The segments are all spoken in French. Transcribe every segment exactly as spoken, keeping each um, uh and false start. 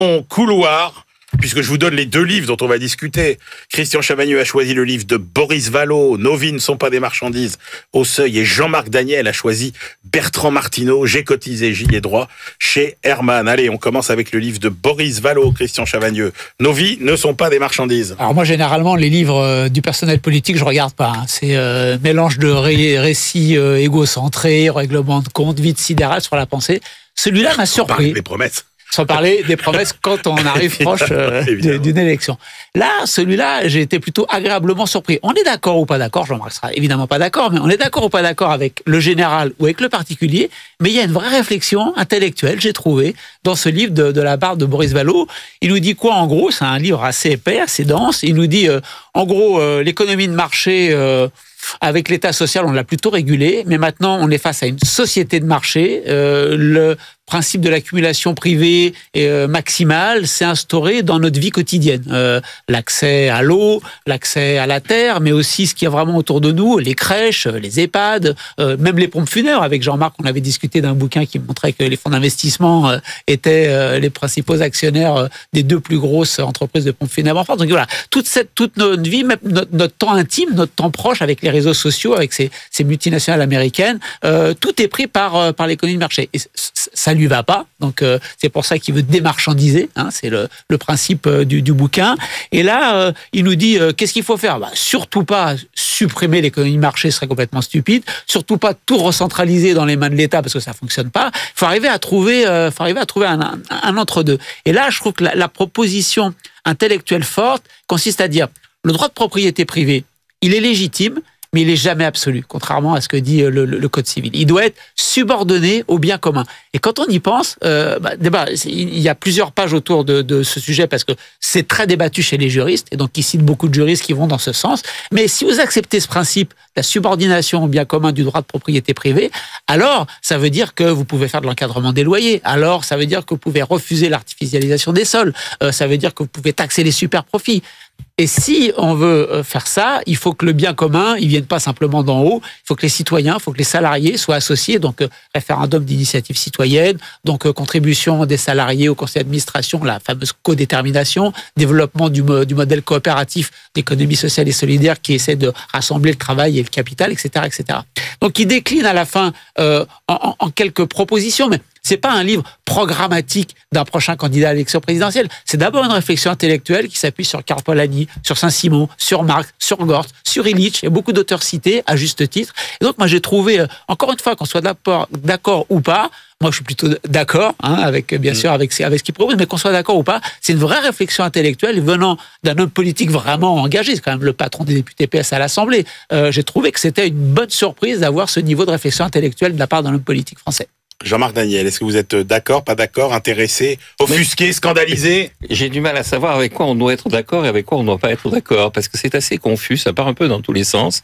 Mon couloir, puisque je vous donne les deux livres dont on va discuter. Christian Chavagneux a choisi le livre de Boris Vallaud, Nos vies ne sont pas des marchandises, au Seuil, et Jean-Marc Daniel a choisi Bertrand Martineau, J'ai cotisé, j'y ai droit, chez Hermann. Allez, on commence avec le livre de Boris Vallaud, Christian Chavagneux. Nos vies ne sont pas des marchandises. Alors moi, généralement, les livres euh, du personnel politique, je regarde pas. Hein. C'est euh, mélange de ré- récits euh, égocentrés, règlements de compte, vide sidéral sur la pensée. Celui-là m'a surpris. Les promesses. Sans parler des promesses quand on arrive proche euh, d'une élection. Là, celui-là, j'ai été plutôt agréablement surpris. On est d'accord ou pas d'accord, Jean-Marc sera évidemment pas d'accord, mais on est d'accord ou pas d'accord avec le général ou avec le particulier, mais il y a une vraie réflexion intellectuelle, j'ai trouvé, dans ce livre de, de la part de Boris Vallaud. Il nous dit quoi, en gros? C'est un livre assez épais, assez dense. Il nous dit, euh, en gros, euh, l'économie de marché... Euh, avec l'État social, on l'a plutôt régulé, mais maintenant, on est face à une société de marché. Euh, le principe de l'accumulation privée euh, maximale s'est instauré dans notre vie quotidienne. Euh, l'accès à l'eau, l'accès à la terre, mais aussi ce qu'il y a vraiment autour de nous, les crèches, les EHPAD, euh, même les pompes funèbres. Avec Jean-Marc, on avait discuté d'un bouquin qui montrait que les fonds d'investissement euh, étaient euh, les principaux actionnaires euh, des deux plus grosses entreprises de pompes funèbres en France. Donc voilà, toute, cette, toute notre vie, même notre, notre temps intime, notre temps proche avec les réseaux sociaux, avec ces, ces multinationales américaines, euh, tout est pris par, euh, par l'économie de marché. Et ça lui va pas, donc euh, c'est pour ça qu'il veut démarchandiser, hein, c'est le, le principe euh, du, du bouquin. Et là, euh, il nous dit, euh, qu'est-ce qu'il faut faire? Bah, surtout pas supprimer l'économie de marché, ce serait complètement stupide, surtout pas tout recentraliser dans les mains de l'État, parce que ça fonctionne pas. Il faut arriver à trouver, euh, faut arriver à trouver un, un, un entre-deux. Et là, je trouve que la, la proposition intellectuelle forte consiste à dire, le droit de propriété privée, il est légitime, mais il n'est jamais absolu, contrairement à ce que dit le, le, le Code civil. Il doit être subordonné au bien commun. Et quand on y pense, euh, bah, débat, il y a plusieurs pages autour de, de ce sujet, parce que c'est très débattu chez les juristes, et donc il cite beaucoup de juristes qui vont dans ce sens. Mais si vous acceptez ce principe, la subordination au bien commun du droit de propriété privée, alors ça veut dire que vous pouvez faire de l'encadrement des loyers, alors ça veut dire que vous pouvez refuser l'artificialisation des sols, euh, ça veut dire que vous pouvez taxer les super profits. Et si on veut faire ça, il faut que le bien commun, il vienne pas simplement d'en haut. Il faut que les citoyens, il faut que les salariés soient associés. Donc, référendum d'initiative citoyenne, donc contribution des salariés au conseil d'administration, la fameuse codétermination, développement du, du modèle coopératif d'économie sociale et solidaire qui essaie de rassembler le travail et le capital, et cetera, et cetera. Donc, il décline à la fin euh, en, en quelques propositions, mais c'est pas un livre programmatique d'un prochain candidat à l'élection présidentielle. C'est d'abord une réflexion intellectuelle qui s'appuie sur Karl Polanyi, sur Saint-Simon, sur Marx, sur Gortz, sur Illich. Il y a beaucoup d'auteurs cités, à juste titre. Et donc, moi, j'ai trouvé, encore une fois, qu'on soit d'accord, d'accord ou pas, moi, je suis plutôt d'accord, hein, avec, bien sûr, avec, avec ce qu'il propose, mais qu'on soit d'accord ou pas, c'est une vraie réflexion intellectuelle venant d'un homme politique vraiment engagé. C'est quand même le patron des députés P S à l'Assemblée. Euh, j'ai trouvé que c'était une bonne surprise d'avoir ce niveau de réflexion intellectuelle de la part d'un homme politique français. Jean-Marc Daniel, est-ce que vous êtes d'accord, pas d'accord, intéressé, offusqué, scandalisé? J'ai du mal à savoir avec quoi on doit être d'accord et avec quoi on ne doit pas être d'accord, parce que c'est assez confus, ça part un peu dans tous les sens.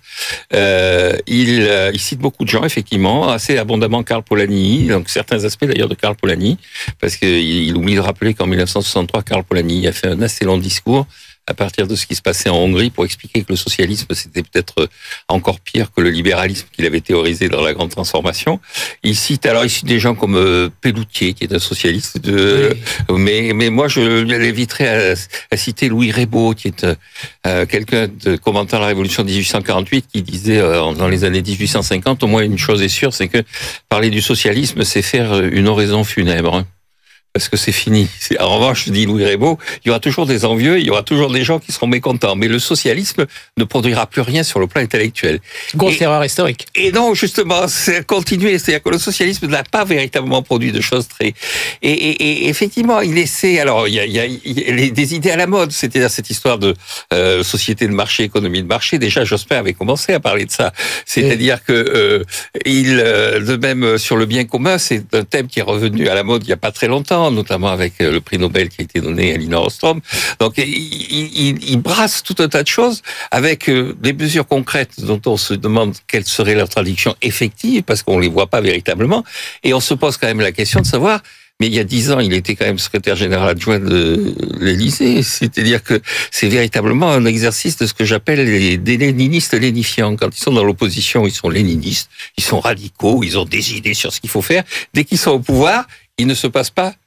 Euh, il, euh, il cite beaucoup de gens, effectivement, assez abondamment Karl Polanyi, donc certains aspects d'ailleurs de Karl Polanyi, parce qu'il il oublie de rappeler qu'en dix-neuf cent soixante-trois, Karl Polanyi a fait un assez long discours à partir de ce qui se passait en Hongrie pour expliquer que le socialisme, c'était peut-être encore pire que le libéralisme qu'il avait théorisé dans la grande transformation. Il cite, alors il cite des gens comme euh, Pelloutier, qui est un socialiste, de, oui. mais, mais moi je l'éviterais à, à citer Louis Reybaud, qui est euh, quelqu'un de commentant la Révolution dix-huit cent quarante-huit, qui disait euh, dans les années dix-huit cent cinquante, au moins une chose est sûre, c'est que parler du socialisme, c'est faire une oraison funèbre. Parce que c'est fini. En revanche, dit Louis Reybaud, il y aura toujours des envieux, il y aura toujours des gens qui seront mécontents. Mais le socialisme ne produira plus rien sur le plan intellectuel. Grosse et, erreur historique. Et non, justement, c'est continuer. C'est-à-dire que le socialisme n'a pas véritablement produit de choses très... Et, et, et effectivement, il essaie... Alors, il y a, il y a, il y a des idées à la mode. C'est-à-dire cette histoire de euh, société de marché, économie de marché. Déjà, Jospin avait commencé à parler de ça. C'est-à-dire que euh, il, euh, de même sur le bien commun, c'est un thème qui est revenu à la mode il n'y a pas très longtemps, notamment avec le prix Nobel qui a été donné à Lina Ostrom. Donc, il, il, il brasse tout un tas de choses avec des mesures concrètes dont on se demande quelle serait leur traduction effective, parce qu'on les voit pas véritablement. Et on se pose quand même la question de savoir, mais il y a dix ans, il était quand même secrétaire général adjoint de l'Élysée. C'est-à-dire que c'est véritablement un exercice de ce que j'appelle les, des léninistes lénifiants. Quand ils sont dans l'opposition, ils sont léninistes, ils sont radicaux, ils ont des idées sur ce qu'il faut faire. Dès qu'ils sont au pouvoir, il ne se passe pas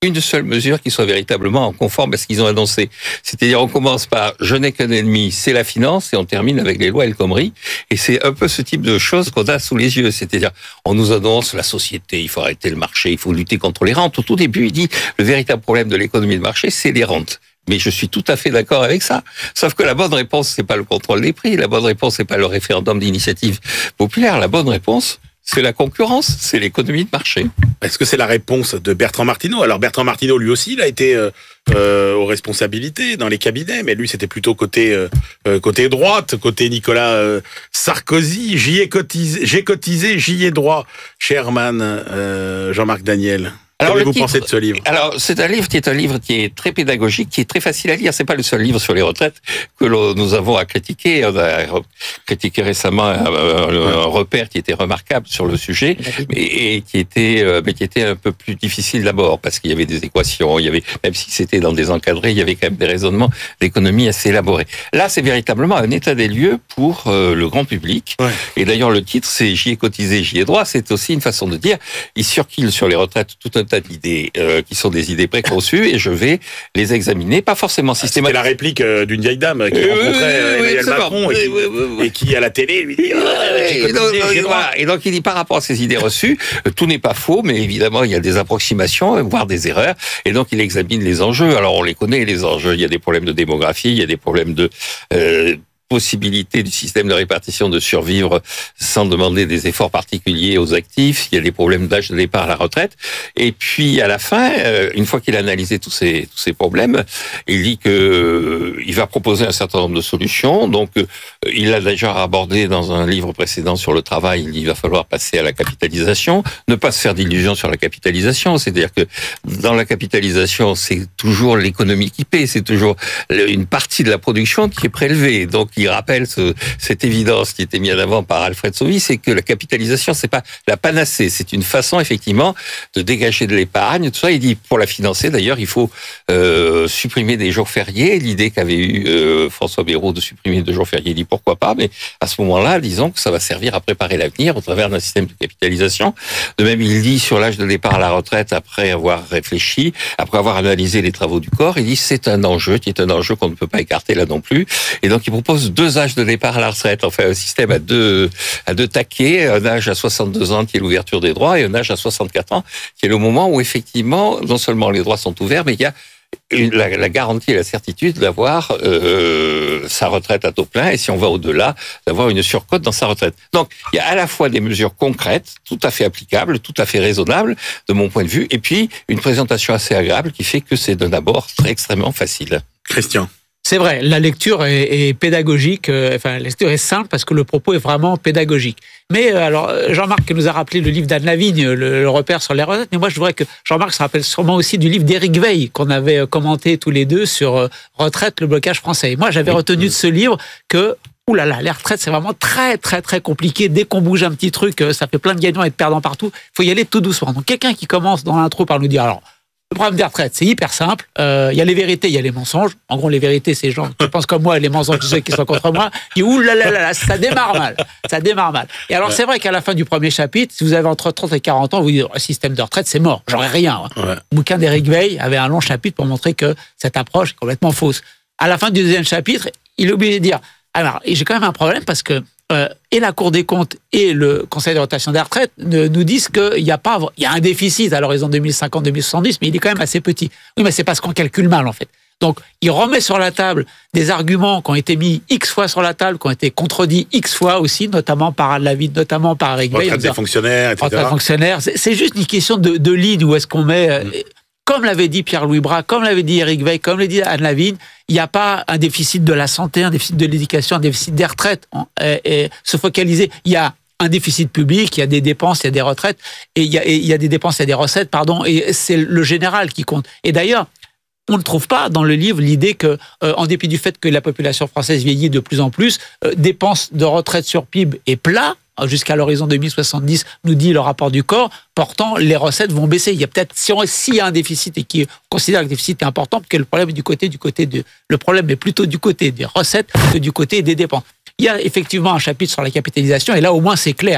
une seule mesure qui soit véritablement conforme à ce qu'ils ont annoncé. C'est-à-dire, on commence par « je n'ai qu'un ennemi, c'est la finance » et on termine avec les lois El Khomri. Et c'est un peu ce type de choses qu'on a sous les yeux. C'est-à-dire, on nous annonce la société, il faut arrêter le marché, il faut lutter contre les rentes. Au tout début, il dit le véritable problème de l'économie de marché, c'est les rentes. Mais je suis tout à fait d'accord avec ça. Sauf que la bonne réponse, c'est pas le contrôle des prix. La bonne réponse, c'est pas le référendum d'initiative populaire. La bonne réponse, c'est la concurrence, c'est l'économie de marché. Est-ce que c'est la réponse de Bertrand Martineau? Alors Bertrand Martineau, lui aussi, il a été euh, euh, aux responsabilités dans les cabinets, mais lui, c'était plutôt côté euh, côté droite, côté Nicolas euh, Sarkozy. J'y ai cotisé, j'ai cotisé, j'y ai droit. Cher Herman, euh, Jean-Marc Daniel. Alors, Qu'avez-vous titre, pensé de ce livre? Alors, c'est un livre qui est un livre qui est très pédagogique, qui est très facile à lire. C'est pas le seul livre sur les retraites que nous avons à critiquer. On a critiqué récemment un, un repère qui était remarquable sur le sujet, et, et qui était, mais qui était un peu plus difficile d'abord parce qu'il y avait des équations, il y avait, même si c'était dans des encadrés, il y avait quand même des raisonnements d'économie assez élaborés. Là, c'est véritablement un état des lieux pour euh, le grand public. Ouais. Et d'ailleurs, le titre, c'est « J'y ai cotisé, j'y ai droit ». C'est aussi une façon de dire, il circule sur les retraites tout un tas d'idées euh, qui sont des idées préconçues et je vais les examiner, pas forcément systématiquement. C'était la réplique euh, d'une vieille dame qui euh, rencontrait euh, oui, Emmanuel Macron et, oui, oui, oui. et qui à la télé lui dit oh, et, donc, cotisé, voilà. et donc il dit par rapport à ces idées reçues, euh, tout n'est pas faux, mais évidemment il y a des approximations, voire des erreurs, et donc il examine les enjeux. Alors on les connaît les enjeux, il y a des problèmes de démographie, il y a des problèmes de euh, possibilité du système de répartition de survivre sans demander des efforts particuliers aux actifs. Il y a des problèmes d'âge de départ à la retraite. Et puis, à la fin, une fois qu'il a analysé tous ces, tous ces problèmes, il dit que euh, il va proposer un certain nombre de solutions. Donc, euh, il l'a déjà abordé dans un livre précédent sur le travail. Il dit qu'il va falloir passer à la capitalisation. Ne pas se faire d'illusions sur la capitalisation. C'est-à-dire que dans la capitalisation, c'est toujours l'économie qui paie. C'est toujours une partie de la production qui est prélevée. Donc, il rappelle ce, cette évidence qui était mise en avant par Alfred Sauvy, c'est que la capitalisation, c'est pas la panacée, c'est une façon effectivement de dégager de l'épargne. Tout ça, il dit pour la financer d'ailleurs, il faut euh, supprimer des jours fériés. L'idée qu'avait eu euh, François Bayrou de supprimer deux jours fériés, il dit pourquoi pas, mais à ce moment-là, disons que ça va servir à préparer l'avenir au travers d'un système de capitalisation. De même, il dit sur l'âge de départ à la retraite, après avoir réfléchi, après avoir analysé les travaux du corps, il dit c'est un enjeu qui est un enjeu qu'on ne peut pas écarter là non plus. Et donc, il propose deux âges de départ à la retraite, enfin un système à deux, à deux taquets, un âge à soixante-deux ans qui est l'ouverture des droits et un âge à soixante-quatre ans qui est le moment où effectivement, non seulement les droits sont ouverts, mais il y a une, la, la garantie et la certitude d'avoir euh, sa retraite à taux plein et si on va au-delà, d'avoir une surcote dans sa retraite. Donc, il y a à la fois des mesures concrètes, tout à fait applicables, tout à fait raisonnables de mon point de vue, et puis une présentation assez agréable qui fait que c'est d'un abord très extrêmement facile. Christian. C'est vrai, la lecture est, est pédagogique, euh, enfin la lecture est simple parce que le propos est vraiment pédagogique. Mais euh, alors Jean-Marc nous a rappelé le livre d'Anne Lavigne, le, le repère sur les retraites, mais moi je voudrais que Jean-Marc se rappelle sûrement aussi du livre d'Éric Veil qu'on avait commenté tous les deux sur euh, Retraite, le blocage français. Et moi j'avais oui. retenu de ce livre que ouh là là, les retraites c'est vraiment très très très compliqué. Dès qu'on bouge un petit truc, ça fait plein de gagnants et de perdants partout. Il faut y aller tout doucement. Donc quelqu'un qui commence dans l'intro par nous dire alors. Le problème des retraites, c'est hyper simple. Il euh, y a les vérités, il y a les mensonges. En gros, les vérités, c'est les gens qui pensent comme moi, et les mensonges, c'est ceux qui sont contre moi. Et ouh là là là là, ça démarre mal. Ça démarre mal. Et alors, ouais. c'est vrai qu'à la fin du premier chapitre, si vous avez entre trente et quarante ans, vous dites, le système de retraite, c'est mort. J'aurais rien. Hein. Ouais. Le bouquin d'Éric Veil avait un long chapitre pour montrer que cette approche est complètement fausse. À la fin du deuxième chapitre, il est obligé de dire, alors, j'ai quand même un problème parce que Euh, et la Cour des comptes et le Conseil de rotation des retraites ne, nous disent qu'il y a pas, il y a un déficit à l'horizon deux mille cinquante deux mille soixante-dix, mais il est quand même assez petit. Oui, mais c'est parce qu'on calcule mal, en fait. Donc, il remet sur la table des arguments qui ont été mis X fois sur la table, qui ont été contredits X fois aussi, notamment par Anne Lavigne, notamment par Éric Veil. Retraite des fonctionnaires, et cetera. Retraite des fonctionnaires. C'est, c'est juste une question de, de ligne où est-ce qu'on met... Mmh. Comme l'avait dit Pierre-Louis Bras, comme l'avait dit Éric Veil, comme l'a dit Anne Lavigne, il n'y a pas un déficit de la santé, un déficit de l'éducation, un déficit des retraites. Et, et se focaliser, il y a un déficit public, il y a des dépenses, il y a des retraites, et il y a, et il y a des dépenses, il y a des recettes, pardon, et c'est le général qui compte. Et d'ailleurs, on ne trouve pas dans le livre l'idée que, euh, en dépit du fait que la population française vieillit de plus en plus, euh, dépenses de retraite sur P I B est plat, jusqu'à l'horizon deux mille soixante-dix, nous dit le rapport du corps, pourtant les recettes vont baisser. Il y a peut-être, si on, s'il y a un déficit et qu'on considère que le déficit est important, parce que le problème est du côté, du côté de, le problème est plutôt du côté des recettes que du côté des dépenses. Il y a effectivement un chapitre sur la capitalisation, et là au moins c'est clair.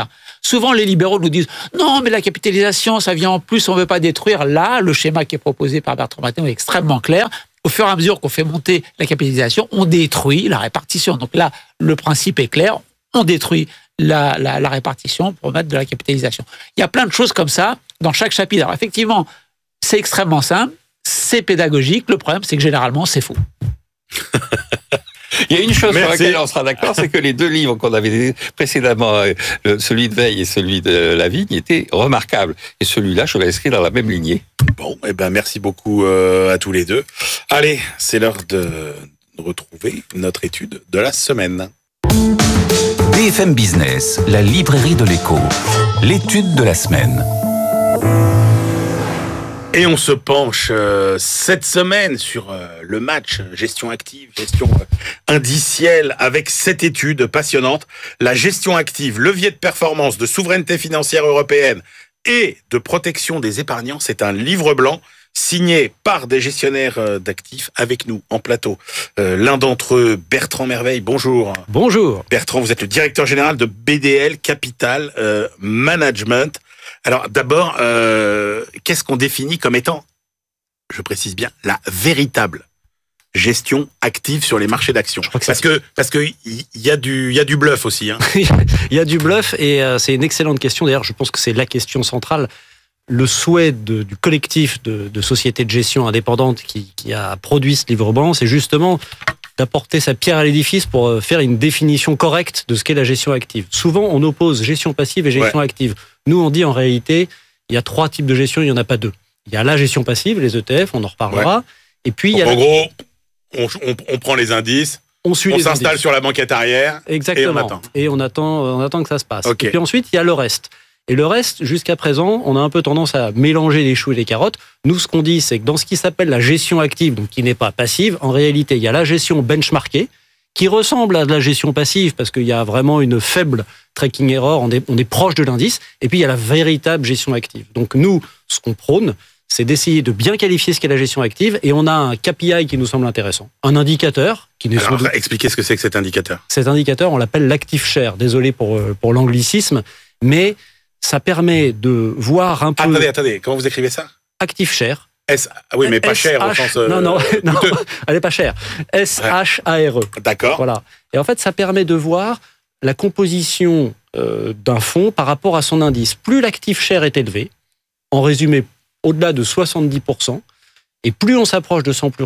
Souvent, les libéraux nous disent « Non, mais la capitalisation, ça vient en plus, on ne veut pas détruire. » Là, le schéma qui est proposé par Bertrand Martineau est extrêmement clair. Au fur et à mesure qu'on fait monter la capitalisation, on détruit la répartition. Donc là, le principe est clair, on détruit la, la, la répartition pour mettre de la capitalisation. Il y a plein de choses comme ça dans chaque chapitre. Alors effectivement, c'est extrêmement simple, c'est pédagogique. Le problème, c'est que généralement, c'est faux. Il y a une chose Merci. sur laquelle on sera d'accord, c'est que les deux livres qu'on avait précédemment, celui de Veil et celui de Lavigne, étaient remarquables. Et celui-là, je l'inscris dans la même lignée. Bon, eh ben merci beaucoup euh, à tous les deux. Allez, c'est l'heure de retrouver notre étude de la semaine. B F M Business, la librairie de l'écho. L'étude de la semaine. Et on se penche euh, cette semaine sur euh, le match gestion active, gestion euh, indicielle, avec cette étude passionnante. La gestion active, levier de performance, de souveraineté financière européenne et de protection des épargnants. C'est un livre blanc signé par des gestionnaires euh, d'actifs avec nous en plateau. Euh, l'un d'entre eux, Bertrand Merveille, bonjour. Bonjour. Bertrand, vous êtes le directeur général de B D L Capital euh, Management. Alors d'abord, euh, qu'est-ce qu'on définit comme étant, je précise bien, la véritable gestion active sur les marchés d'actions? Parce que parce que il y a du il y a du bluff aussi. Hein. Il y a du bluff et euh, c'est une excellente question. D'ailleurs, je pense que c'est la question centrale. Le souhait de, du collectif de, de sociétés de gestion indépendantes qui, qui a produit ce livre blanc, c'est justement d'apporter sa pierre à l'édifice pour faire une définition correcte de ce qu'est la gestion active. Souvent, on oppose gestion passive et gestion ouais. active. Nous, on dit en réalité, il y a trois types de gestion, il n'y en a pas deux. Il y a la gestion passive, les E T F, on en reparlera. Ouais. Et puis, il y a en la... gros, on, on, on prend les indices, on, suit on les s'installe indices. sur la banquette arrière. Exactement. Et on attend. Et on attend, on attend que ça se passe. Okay. Et puis ensuite, il y a le reste. Et le reste, jusqu'à présent, on a un peu tendance à mélanger les choux et les carottes. Nous, ce qu'on dit, c'est que dans ce qui s'appelle la gestion active, donc qui n'est pas passive, en réalité, il y a la gestion benchmarkée, qui ressemble à de la gestion passive, parce qu'il y a vraiment une faible tracking error, on est, on est proche de l'indice, et puis il y a la véritable gestion active. Donc nous, ce qu'on prône, c'est d'essayer de bien qualifier ce qu'est la gestion active, et on a un K P I qui nous semble intéressant. Un indicateur, qui n'est Alors, doute... expliquez ce que c'est que cet indicateur. Cet indicateur, on l'appelle l'active share. Désolé pour, pour l'anglicisme, mais ça permet de voir un peu... Attendez, attendez, comment vous écrivez ça? Active share. S... Ah oui, mais pas cher au sens... Euh... Non, non, non, elle n'est pas chère. S H A R E. D'accord. Voilà. Et en fait, ça permet de voir la composition euh, d'un fonds par rapport à son indice. Plus l'active share est élevé, en résumé, au-delà de soixante-dix pour cent, et plus on s'approche de cent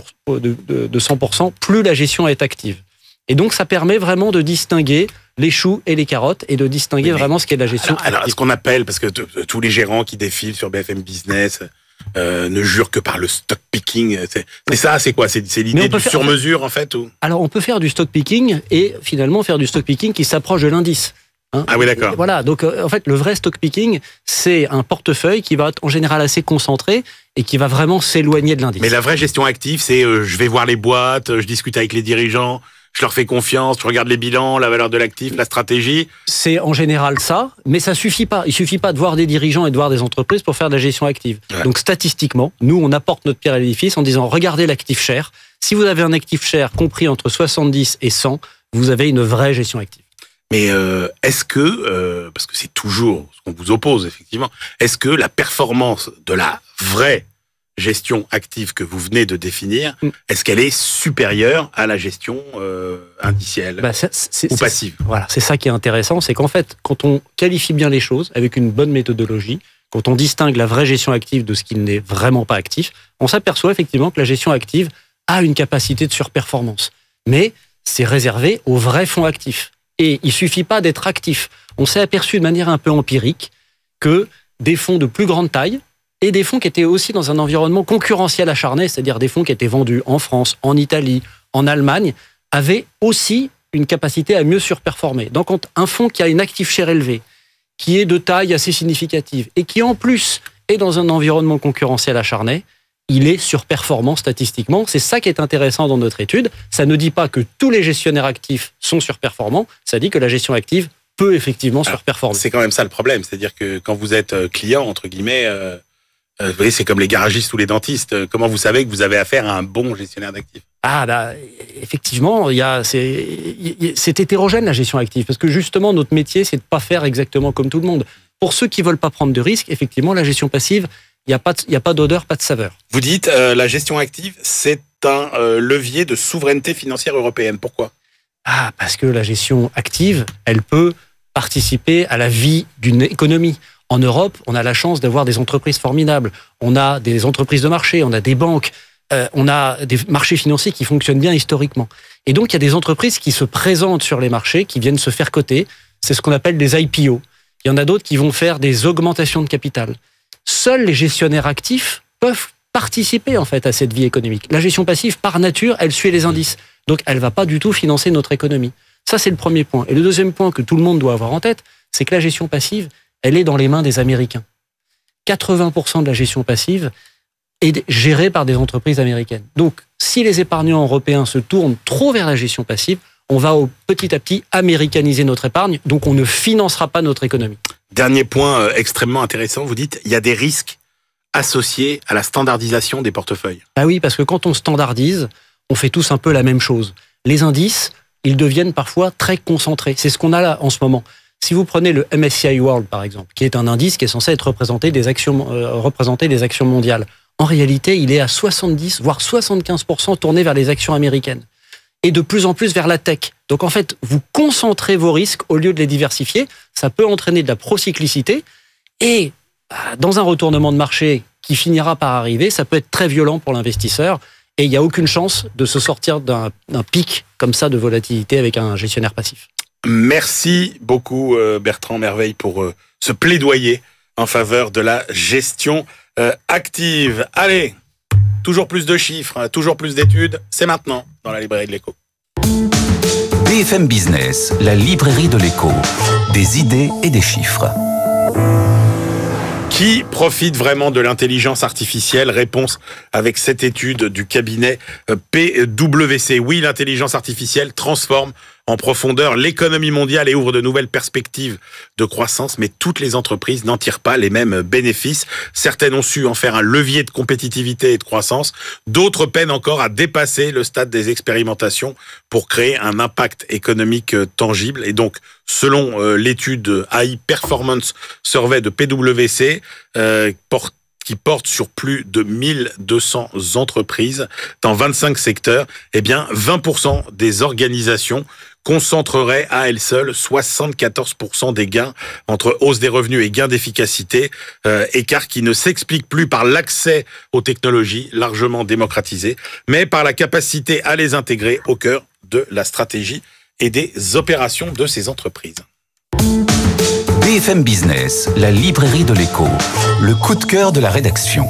pour cent, plus la gestion est active. Et donc, ça permet vraiment de distinguer les choux et les carottes et de distinguer oui, vraiment ce qu'est la gestion alors, alors, ce qu'on appelle, parce que t- t- tous les gérants qui défilent sur B F M Business... Euh, ne jure que par le stock picking. C'est, c'est ça, c'est quoi? C'est, c'est l'idée du faire... sur-mesure, en fait ou... Alors, on peut faire du stock picking et finalement faire du stock picking qui s'approche de l'indice. Hein. Ah oui, d'accord. Voilà, donc en fait, le vrai stock picking, c'est un portefeuille qui va être en général assez concentré et qui va vraiment s'éloigner de l'indice. Mais la vraie gestion active, c'est euh, je vais voir les boîtes, je discute avec les dirigeants, je leur fais confiance, je regarde les bilans, la valeur de l'actif, la stratégie. C'est en général ça, mais ça suffit pas. Il suffit pas de voir des dirigeants et de voir des entreprises pour faire de la gestion active. Ouais. Donc statistiquement, nous, on apporte notre pierre à l'édifice en disant, regardez l'actif share. Si vous avez un actif share compris entre soixante-dix et cent, vous avez une vraie gestion active. Mais euh, est-ce que, euh, parce que c'est toujours ce qu'on vous oppose, effectivement, est-ce que la performance de la vraie gestion active que vous venez de définir, mm. est-ce qu'elle est supérieure à la gestion euh, indicielle bah, c'est, c'est, ou passive? c'est, Voilà, c'est ça qui est intéressant, c'est qu'en fait, quand on qualifie bien les choses avec une bonne méthodologie, quand on distingue la vraie gestion active de ce qui n'est vraiment pas actif, on s'aperçoit effectivement que la gestion active a une capacité de surperformance. Mais c'est réservé aux vrais fonds actifs. Et il suffit pas d'être actif. On s'est aperçu de manière un peu empirique que des fonds de plus grande taille et des fonds qui étaient aussi dans un environnement concurrentiel acharné, c'est-à-dire des fonds qui étaient vendus en France, en Italie, en Allemagne, avaient aussi une capacité à mieux surperformer. Donc un fonds qui a une active share élevée, qui est de taille assez significative et qui en plus est dans un environnement concurrentiel acharné, il est surperformant statistiquement. C'est ça qui est intéressant dans notre étude. Ça ne dit pas que tous les gestionnaires actifs sont surperformants, ça dit que la gestion active peut effectivement Alors, surperformer. C'est quand même ça le problème, c'est-à-dire que quand vous êtes client, entre guillemets, euh, vous voyez, c'est comme les garagistes ou les dentistes, comment vous savez que vous avez affaire à un bon gestionnaire d'actifs? Ah, là, effectivement, il y a, c'est, c'est hétérogène la gestion active, parce que justement, notre métier, c'est de pas faire exactement comme tout le monde. Pour ceux qui veulent pas prendre de risques, effectivement, la gestion passive, il n'y a pas, il y a pas d'odeur, pas de saveur. Vous dites, euh, la gestion active, c'est un euh, levier de souveraineté financière européenne. Pourquoi ? Ah, parce que la gestion active, elle peut participer à la vie d'une économie. En Europe, on a la chance d'avoir des entreprises formidables. On a des entreprises de marché, on a des banques. Euh, on a des marchés financiers qui fonctionnent bien historiquement. Et donc, il y a des entreprises qui se présentent sur les marchés, qui viennent se faire coter. C'est ce qu'on appelle des I P O. Il y en a d'autres qui vont faire des augmentations de capital. Seuls les gestionnaires actifs peuvent participer, en fait, à cette vie économique. La gestion passive, par nature, elle suit les indices. Donc, elle ne va pas du tout financer notre économie. Ça, c'est le premier point. Et le deuxième point que tout le monde doit avoir en tête, c'est que la gestion passive, elle est dans les mains des Américains. quatre-vingts pour cent de la gestion passive est gérée par des entreprises américaines. Donc, si les épargnants européens se tournent trop vers la gestion passive, on va au, petit à petit américaniser notre épargne, donc on ne financera pas notre économie. Dernier point euh, extrêmement intéressant, vous dites, il y a des risques associés à la standardisation des portefeuilles. Ah oui, parce que quand on standardise, on fait tous un peu la même chose. Les indices, ils deviennent parfois très concentrés. C'est ce qu'on a là en ce moment. Si vous prenez le M S C I World, par exemple, qui est un indice qui est censé être représenté des actions, euh, représenter des actions mondiales, en réalité, il est à soixante-dix, voire soixante-quinze pour cent tourné vers les actions américaines. Et de plus en plus vers la tech. Donc en fait, vous concentrez vos risques au lieu de les diversifier. Ça peut entraîner de la procyclicité. Et dans un retournement de marché qui finira par arriver, ça peut être très violent pour l'investisseur. Et il n'y a aucune chance de se sortir d'un, d'un pic comme ça de volatilité avec un gestionnaire passif. Merci beaucoup Bertrand Merveille pour ce plaidoyer en faveur de la gestion euh, active. Allez, toujours plus de chiffres, toujours plus d'études, c'est maintenant dans la librairie de l'Écho. B F M Business, la librairie de l'Écho, des idées et des chiffres. Qui profite vraiment de l'intelligence artificielle ? Réponse avec cette étude du cabinet P W C. Oui, l'intelligence artificielle transforme en profondeur l'économie mondiale et ouvre de nouvelles perspectives de croissance, mais toutes les entreprises n'en tirent pas les mêmes bénéfices. Certaines ont su en faire un levier de compétitivité et de croissance. D'autres peinent encore à dépasser le stade des expérimentations pour créer un impact économique tangible. Et donc, selon euh, l'étude A I Performance Survey de P W C, euh, porte qui porte sur plus de mille deux cents entreprises dans vingt-cinq secteurs, eh bien, vingt pour cent des organisations concentreraient à elles seules soixante-quatorze pour cent des gains entre hausse des revenus et gains d'efficacité, euh, écart qui ne s'explique plus par l'accès aux technologies largement démocratisées, mais par la capacité à les intégrer au cœur de la stratégie et des opérations de ces entreprises. B F M Business, la librairie de l'Écho, le coup de cœur de la rédaction.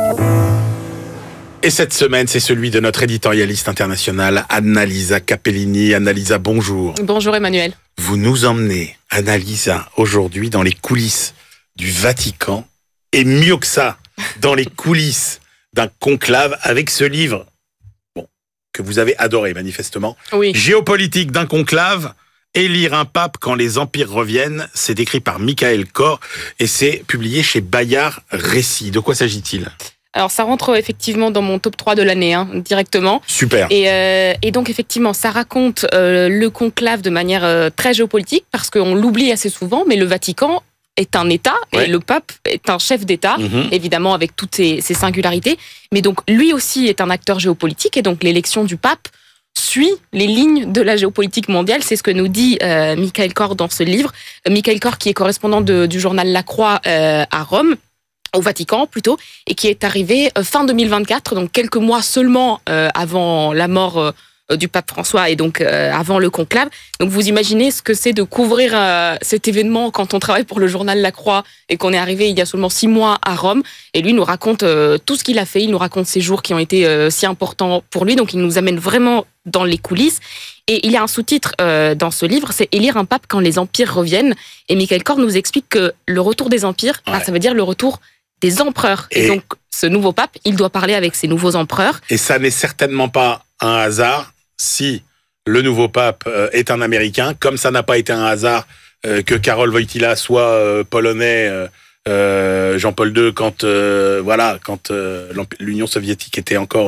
Et cette semaine, c'est celui de notre éditorialiste internationale, Annalisa Capellini. Annalisa, bonjour. Bonjour Emmanuel. Vous nous emmenez, Annalisa, aujourd'hui dans les coulisses du Vatican, et mieux que ça, dans les coulisses d'un conclave avec ce livre, bon, que vous avez adoré manifestement. Oui. Géopolitique d'un conclave. Élire un pape quand les empires reviennent, c'est écrit par Michael Kor et c'est publié chez Bayard Récits. De quoi s'agit-il ? Alors ça rentre effectivement dans mon top trois de l'année, hein, directement. Super. Et, euh, et donc effectivement, ça raconte euh, le conclave de manière euh, très géopolitique, parce qu'on l'oublie assez souvent, mais le Vatican est un État, ouais. Et le pape est un chef d'État, mmh. évidemment avec toutes ses, ses singularités. Mais donc lui aussi est un acteur géopolitique, et donc l'élection du pape suit les lignes de la géopolitique mondiale. C'est ce que nous dit euh, Michael Kor dans ce livre. Euh, Michael Kor, qui est correspondant de, du journal La Croix euh, à Rome, au Vatican plutôt, et qui est arrivé euh, fin deux mille vingt-quatre, donc quelques mois seulement euh, avant la mort euh, du pape François et donc euh, avant le conclave. Donc vous imaginez ce que c'est de couvrir euh, cet événement quand on travaille pour le journal La Croix et qu'on est arrivé il y a seulement six mois à Rome. Et lui nous raconte euh, tout ce qu'il a fait, il nous raconte ces jours qui ont été euh, si importants pour lui, donc il nous amène vraiment dans les coulisses. Et il y a un sous-titre euh, dans ce livre, c'est « Élire un pape quand les empires reviennent ». Et Michael Kor nous explique que le retour des empires, ouais. bah, ça veut dire le retour des empereurs. Et, et donc ce nouveau pape, il doit parler avec ses nouveaux empereurs. Et ça n'est certainement pas un hasard si le nouveau pape est un Américain, comme ça n'a pas été un hasard que Karol Wojtyła soit polonais, Jean-Paul deux, quand, voilà, quand l'Union soviétique était encore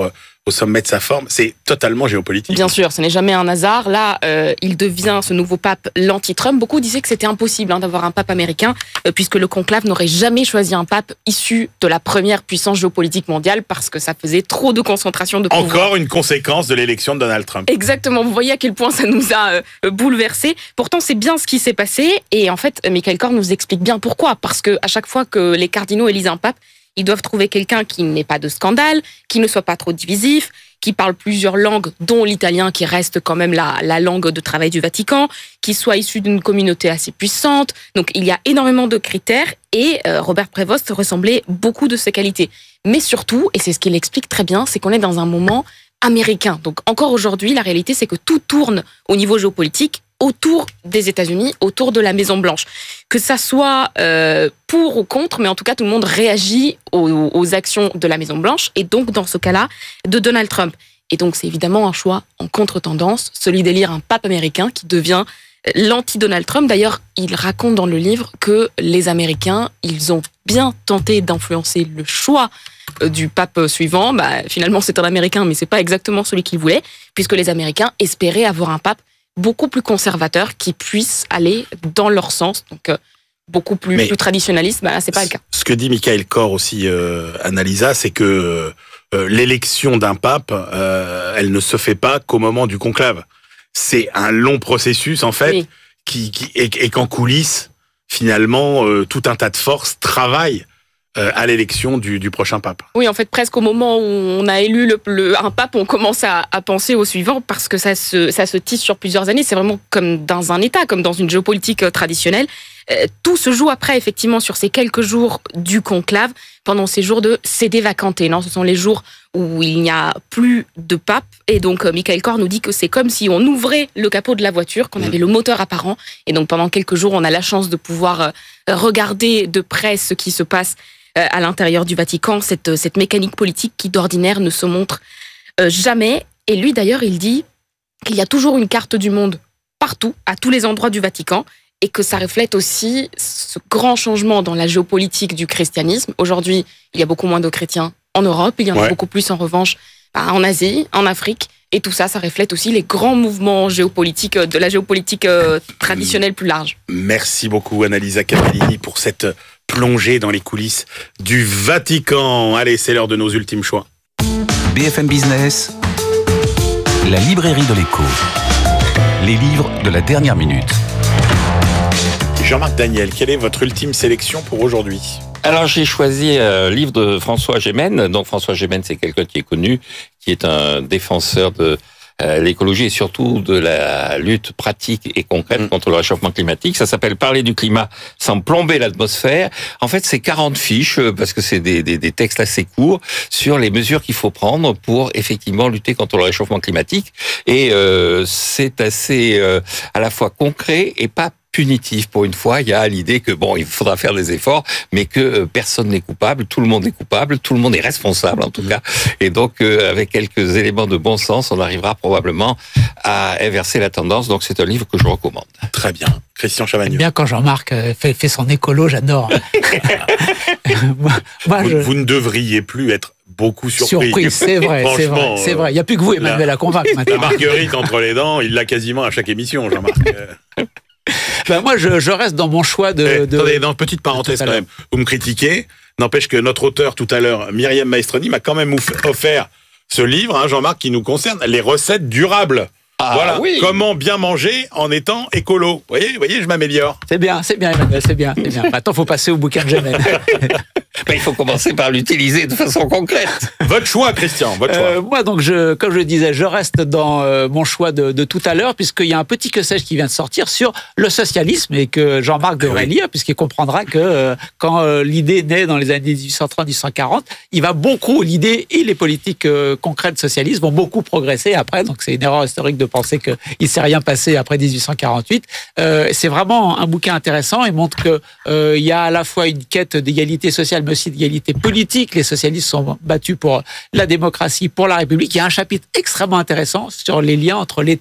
au sommet de sa forme, c'est totalement géopolitique. Bien sûr, ce n'est jamais un hasard. Là, euh, il devient, ce nouveau pape, l'anti-Trump. Beaucoup disaient que c'était impossible hein, d'avoir un pape américain, euh, puisque le conclave n'aurait jamais choisi un pape issu de la première puissance géopolitique mondiale, parce que ça faisait trop de concentration de pouvoir. Encore une conséquence de l'élection de Donald Trump. Exactement, vous voyez à quel point ça nous a euh, bouleversés. Pourtant, c'est bien ce qui s'est passé, et en fait, Michael Kor nous explique bien pourquoi. Parce que à chaque fois que les cardinaux élisent un pape, ils doivent trouver quelqu'un qui n'ait pas de scandale, qui ne soit pas trop divisif, qui parle plusieurs langues, dont l'italien qui reste quand même la, la langue de travail du Vatican, qui soit issu d'une communauté assez puissante. Donc il y a énormément de critères et euh, Robert Prévost ressemblait beaucoup de ses qualités. Mais surtout, et c'est ce qu'il explique très bien, c'est qu'on est dans un moment américain. Donc encore aujourd'hui, la réalité c'est que tout tourne au niveau géopolitique autour des États-Unis, autour de la Maison-Blanche. Que ça soit euh, pour ou contre, mais en tout cas, tout le monde réagit aux, aux actions de la Maison-Blanche, et donc, dans ce cas-là, de Donald Trump. Et donc, c'est évidemment un choix en contre-tendance, celui d'élire un pape américain qui devient l'anti-Donald Trump. D'ailleurs, il raconte dans le livre que les Américains, ils ont bien tenté d'influencer le choix du pape suivant. Bah, finalement, c'est un Américain, mais c'est pas exactement celui qu'ils voulaient, puisque les Américains espéraient avoir un pape beaucoup plus conservateurs qui puissent aller dans leur sens, donc euh, beaucoup plus, plus traditionnalistes, bah, c'est pas le cas. Ce que dit Michael Kor aussi, euh, Annalisa, c'est que euh, l'élection d'un pape, euh, elle ne se fait pas qu'au moment du conclave. C'est un long processus, en fait, oui. qui, qui, et, et qu'en coulisses, finalement, euh, tout un tas de forces travaillent Euh, à l'élection du, du prochain pape. Oui, en fait, presque au moment où on a élu le, le, un pape, on commence à, à penser au suivant, parce que ça se, ça se tisse sur plusieurs années. C'est vraiment comme dans un État, comme dans une géopolitique traditionnelle. Euh, tout se joue après, effectivement, sur ces quelques jours du conclave, pendant ces jours de cédé vacanté. Non, ce sont les jours où il n'y a plus de pape. Et donc, euh, Michael Kor nous dit que c'est comme si on ouvrait le capot de la voiture, qu'on avait mmh. le moteur apparent. Et donc, pendant quelques jours, on a la chance de pouvoir euh, regarder de près ce qui se passe à l'intérieur du Vatican, cette, cette mécanique politique qui d'ordinaire ne se montre euh, jamais. Et lui d'ailleurs, il dit qu'il y a toujours une carte du monde partout, à tous les endroits du Vatican, et que ça reflète aussi ce grand changement dans la géopolitique du christianisme. Aujourd'hui, il y a beaucoup moins de chrétiens en Europe, il y en a ouais. beaucoup plus en revanche bah, en Asie, en Afrique, et tout ça, ça reflète aussi les grands mouvements géopolitiques, de la géopolitique euh, traditionnelle plus large. Merci beaucoup Annalisa Cavallini pour cette plongée dans les coulisses du Vatican. Allez, c'est l'heure de nos ultimes choix. B F M Business, la librairie de l'écho. Les livres de la dernière minute. Jean-Marc Daniel, quelle est votre ultime sélection pour aujourd'hui ? Alors, j'ai choisi un livre de François Gémen. Donc, François Gémen, c'est quelqu'un qui est connu, qui est un défenseur de euh, l'écologie et surtout de la lutte pratique et concrète mmh. contre le réchauffement climatique. Ça s'appelle « Parler du climat sans plomber l'atmosphère ». En fait, c'est quarante fiches, parce que c'est des, des, des textes assez courts, sur les mesures qu'il faut prendre pour effectivement lutter contre le réchauffement climatique. Et euh, c'est assez euh, à la fois concret et pas punitif. Pour une fois, il y a l'idée que bon, il faudra faire des efforts, mais que euh, personne n'est coupable, tout le monde est coupable, tout le monde est responsable en tout cas. Et donc, euh, avec quelques éléments de bon sens, on arrivera probablement à inverser la tendance. Donc, c'est un livre que je recommande. Très bien. Christian Chavagneux. Bien quand Jean-Marc fait, fait son écolo, j'adore. moi, moi, vous, je... vous ne devriez plus être beaucoup surpris. Surpris, c'est vrai, c'est vrai, c'est vrai. Il n'y a plus que vous, Emmanuel, la, à convaincre maintenant. La marguerite entre les dents, il l'a quasiment à chaque émission, Jean-Marc. Ben moi, je, je reste dans mon choix de... Eh, de... Attendez, dans petite parenthèse quand même, vous me critiquez, n'empêche que notre auteur tout à l'heure, Myriam Maestroni, m'a quand même offert ce livre, hein, Jean-Marc, qui nous concerne, les recettes durables. Ah, voilà, oui. Comment bien manger en étant écolo. Vous voyez, vous voyez, je m'améliore. C'est bien, c'est bien, Emmanuel, c'est bien, c'est bien. Maintenant, il faut passer au bouquin de Gémen. Ben, il faut commencer par l'utiliser de façon concrète. Votre choix, Christian, votre choix. Euh, moi, donc, je, comme je le disais, je reste dans euh, mon choix de, de tout à l'heure, puisqu'il y a un petit que sais-je qui vient de sortir sur le socialisme et que Jean-Marc devrait oui. lire, puisqu'il comprendra que euh, quand euh, l'idée naît dans les années dix-huit cent trente à dix-huit cent quarante, il va beaucoup, l'idée et les politiques euh, concrètes socialistes vont beaucoup progresser après. Donc, c'est une erreur historique de penser qu'il ne s'est rien passé après dix-huit cent quarante-huit. Euh, c'est vraiment un bouquin intéressant. Il montre qu'il euh, y a à la fois une quête d'égalité sociale, mais aussi d'égalité politique. Les socialistes sont battus pour la démocratie, pour la République. Il y a un chapitre extrêmement intéressant sur les liens entre l'État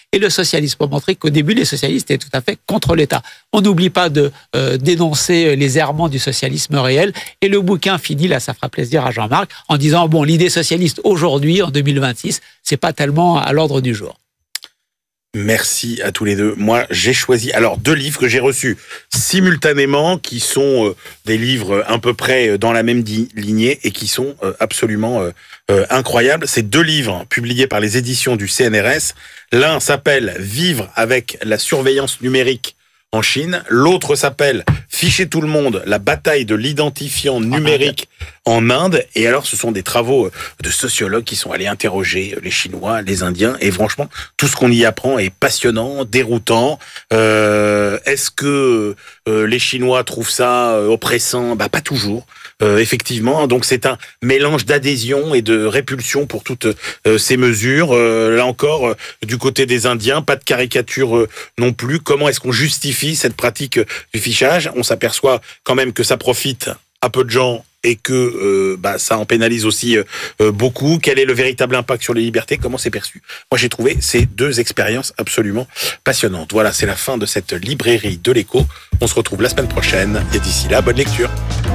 et le socialisme, pour montrer qu'au début, les socialistes étaient tout à fait contre l'État. On n'oublie pas de euh, dénoncer les errements du socialisme réel, et le bouquin finit, là ça fera plaisir à Jean-Marc, en disant, bon, l'idée socialiste aujourd'hui, en deux mille vingt-six, c'est pas tellement à l'ordre du jour. Merci à tous les deux. Moi, j'ai choisi alors deux livres que j'ai reçus simultanément, qui sont euh, des livres à peu près dans la même di- lignée et qui sont euh, absolument euh, euh, incroyables. C'est deux livres publiés par les éditions du C N R S. L'un s'appelle « Vivre avec la surveillance numérique en Chine ». L'autre s'appelle « Ficher tout le monde, la bataille de l'identifiant numérique en Inde ». Et alors, ce sont des travaux de sociologues qui sont allés interroger les Chinois, les Indiens. Et franchement, tout ce qu'on y apprend est passionnant, déroutant. Euh, est-ce que euh, les Chinois trouvent ça euh, oppressant ? Bah, pas toujours. Euh, effectivement, donc c'est un mélange d'adhésion et de répulsion pour toutes euh, ces mesures. Euh, là encore, euh, du côté des Indiens, pas de caricature euh, non plus. Comment est-ce qu'on justifie cette pratique euh, du fichage ? On s'aperçoit quand même que ça profite à peu de gens et que euh, bah, ça en pénalise aussi euh, beaucoup. Quel est le véritable impact sur les libertés ? Comment c'est perçu ? Moi, j'ai trouvé ces deux expériences absolument passionnantes. Voilà, c'est la fin de cette librairie de l'écho. On se retrouve la semaine prochaine et d'ici là, bonne lecture.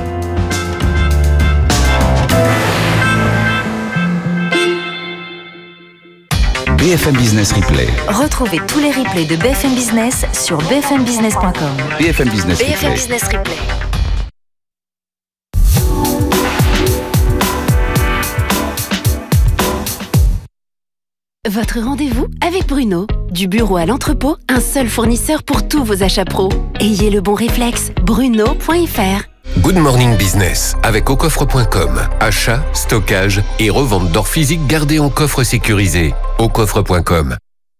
B F M Business Replay. Retrouvez tous les replays de B F M Business sur b f m business point com. B F M Business B F M Replay. Business Replay. Votre rendez-vous avec Bruno. Du bureau à l'entrepôt, un seul fournisseur pour tous vos achats pro. Ayez le bon réflexe, bruno point f r. Good Morning Business avec au coffre point com. Achat, stockage et revente d'or physique gardé en coffre sécurisé. au coffre point com.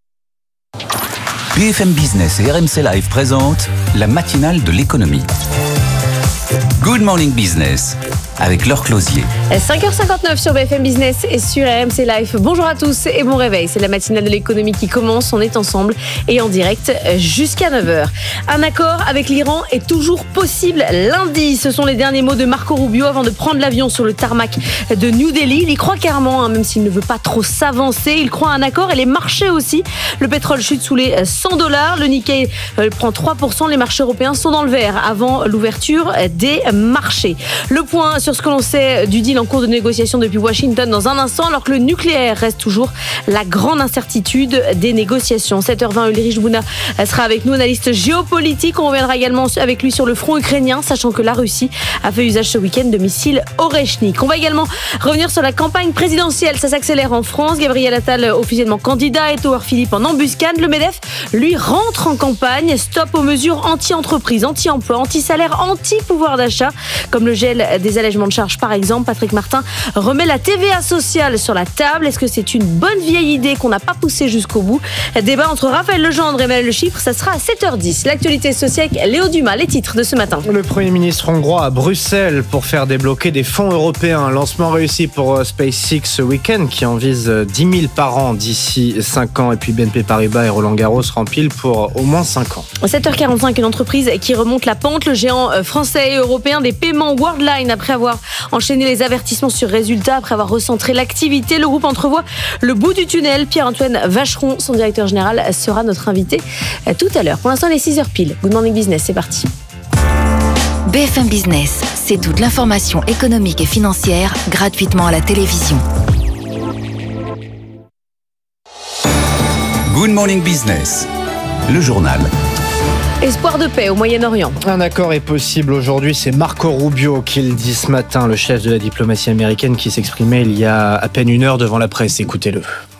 B F M Business et R M C Live présentent la matinale de l'économie. Good Morning Business avec Laure Closier. cinq heures cinquante-neuf sur B F M Business et sur R M C Live. Bonjour à tous et bon réveil. C'est la matinale de l'économie qui commence. On est ensemble et en direct jusqu'à neuf heures. Un accord avec l'Iran est toujours possible lundi. Ce sont les derniers mots de Marco Rubio avant de prendre l'avion sur le tarmac de New Delhi. Il y croit clairement, hein, même s'il ne veut pas trop s'avancer. Il croit à un accord et les marchés aussi. Le pétrole chute sous les cent dollars. Le Nikkei euh, prend trois pour cent. Les marchés européens sont dans le vert avant l'ouverture des marchés. Le point sur ce que l'on sait du deal en cours de négociation depuis Washington dans un instant, alors que le nucléaire reste toujours la grande incertitude des négociations. sept heures vingt, Ulrich Bouna sera avec nous, analyste géopolitique. On reviendra également avec lui sur le front ukrainien, sachant que la Russie a fait usage ce week-end de missiles Oreshnik. On va également revenir sur la campagne présidentielle. Ça s'accélère en France. Gabriel Attal officiellement candidat et Édouard Philippe en embuscade. Le MEDEF, lui, rentre en campagne. Stop aux mesures anti-entreprise, anti-emploi, anti-salaire, anti-pouvoir d'achat, comme le gel des allègements de charges par exemple. Patrick Martin remet la T V A sociale sur la table. Est-ce que c'est une bonne vieille idée qu'on n'a pas poussée jusqu'au bout ? Débat entre Raphaël Legendre et Emmanuel Le Chypre, ça sera à sept heures dix. L'actualité sociale avec Léo Dumas, les titres de ce matin. Le Premier ministre hongrois à Bruxelles pour faire débloquer des fonds européens. Lancement réussi pour SpaceX ce week-end qui en vise dix mille par an d'ici cinq ans. Et puis B N P Paribas et Roland Garros rempilent pour au moins cinq ans. sept heures quarante-cinq, une entreprise qui remonte la pente. Le géant français et européen des paiements Worldline, après avoir enchaîné les avertissements sur résultats, après avoir recentré l'activité, le groupe entrevoit le bout du tunnel. Pierre-Antoine Vacheron, son directeur général, sera notre invité tout à l'heure. Pour l'instant, il est six heures pile. Good Morning Business, c'est parti. B F M Business, c'est toute l'information économique et financière gratuitement à la télévision. Good Morning Business, le journal. Espoir de paix au Moyen-Orient. Un accord est possible aujourd'hui, c'est Marco Rubio qui le dit ce matin, le chef de la diplomatie américaine qui s'exprimait il y a à peine une heure devant la presse. Écoutez-le.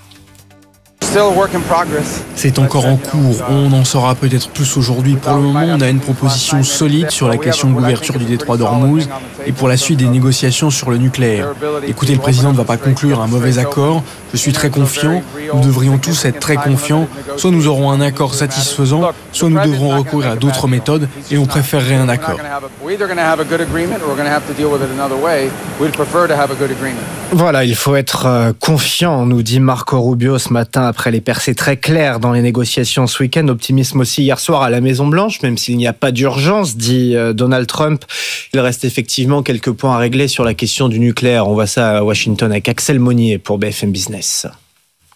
C'est encore en cours, on en saura peut-être plus aujourd'hui. Pour le moment, on a une proposition solide sur la question de l'ouverture du détroit d'Ormuz et pour la suite des négociations sur le nucléaire. Écoutez, le président ne va pas conclure un mauvais accord, je suis très confiant, nous devrions tous être très confiants. Soit nous aurons un accord satisfaisant, soit nous devrons recourir à d'autres méthodes et on préférerait un accord. Voilà, il faut être confiant, nous dit Marco Rubio ce matin après les percées très claires dans les négociations ce week-end. Optimisme aussi hier soir à la Maison-Blanche, même s'il n'y a pas d'urgence, dit Donald Trump. Il reste effectivement quelques points à régler sur la question du nucléaire. On voit ça à Washington avec Axel Monnier pour B F M Business.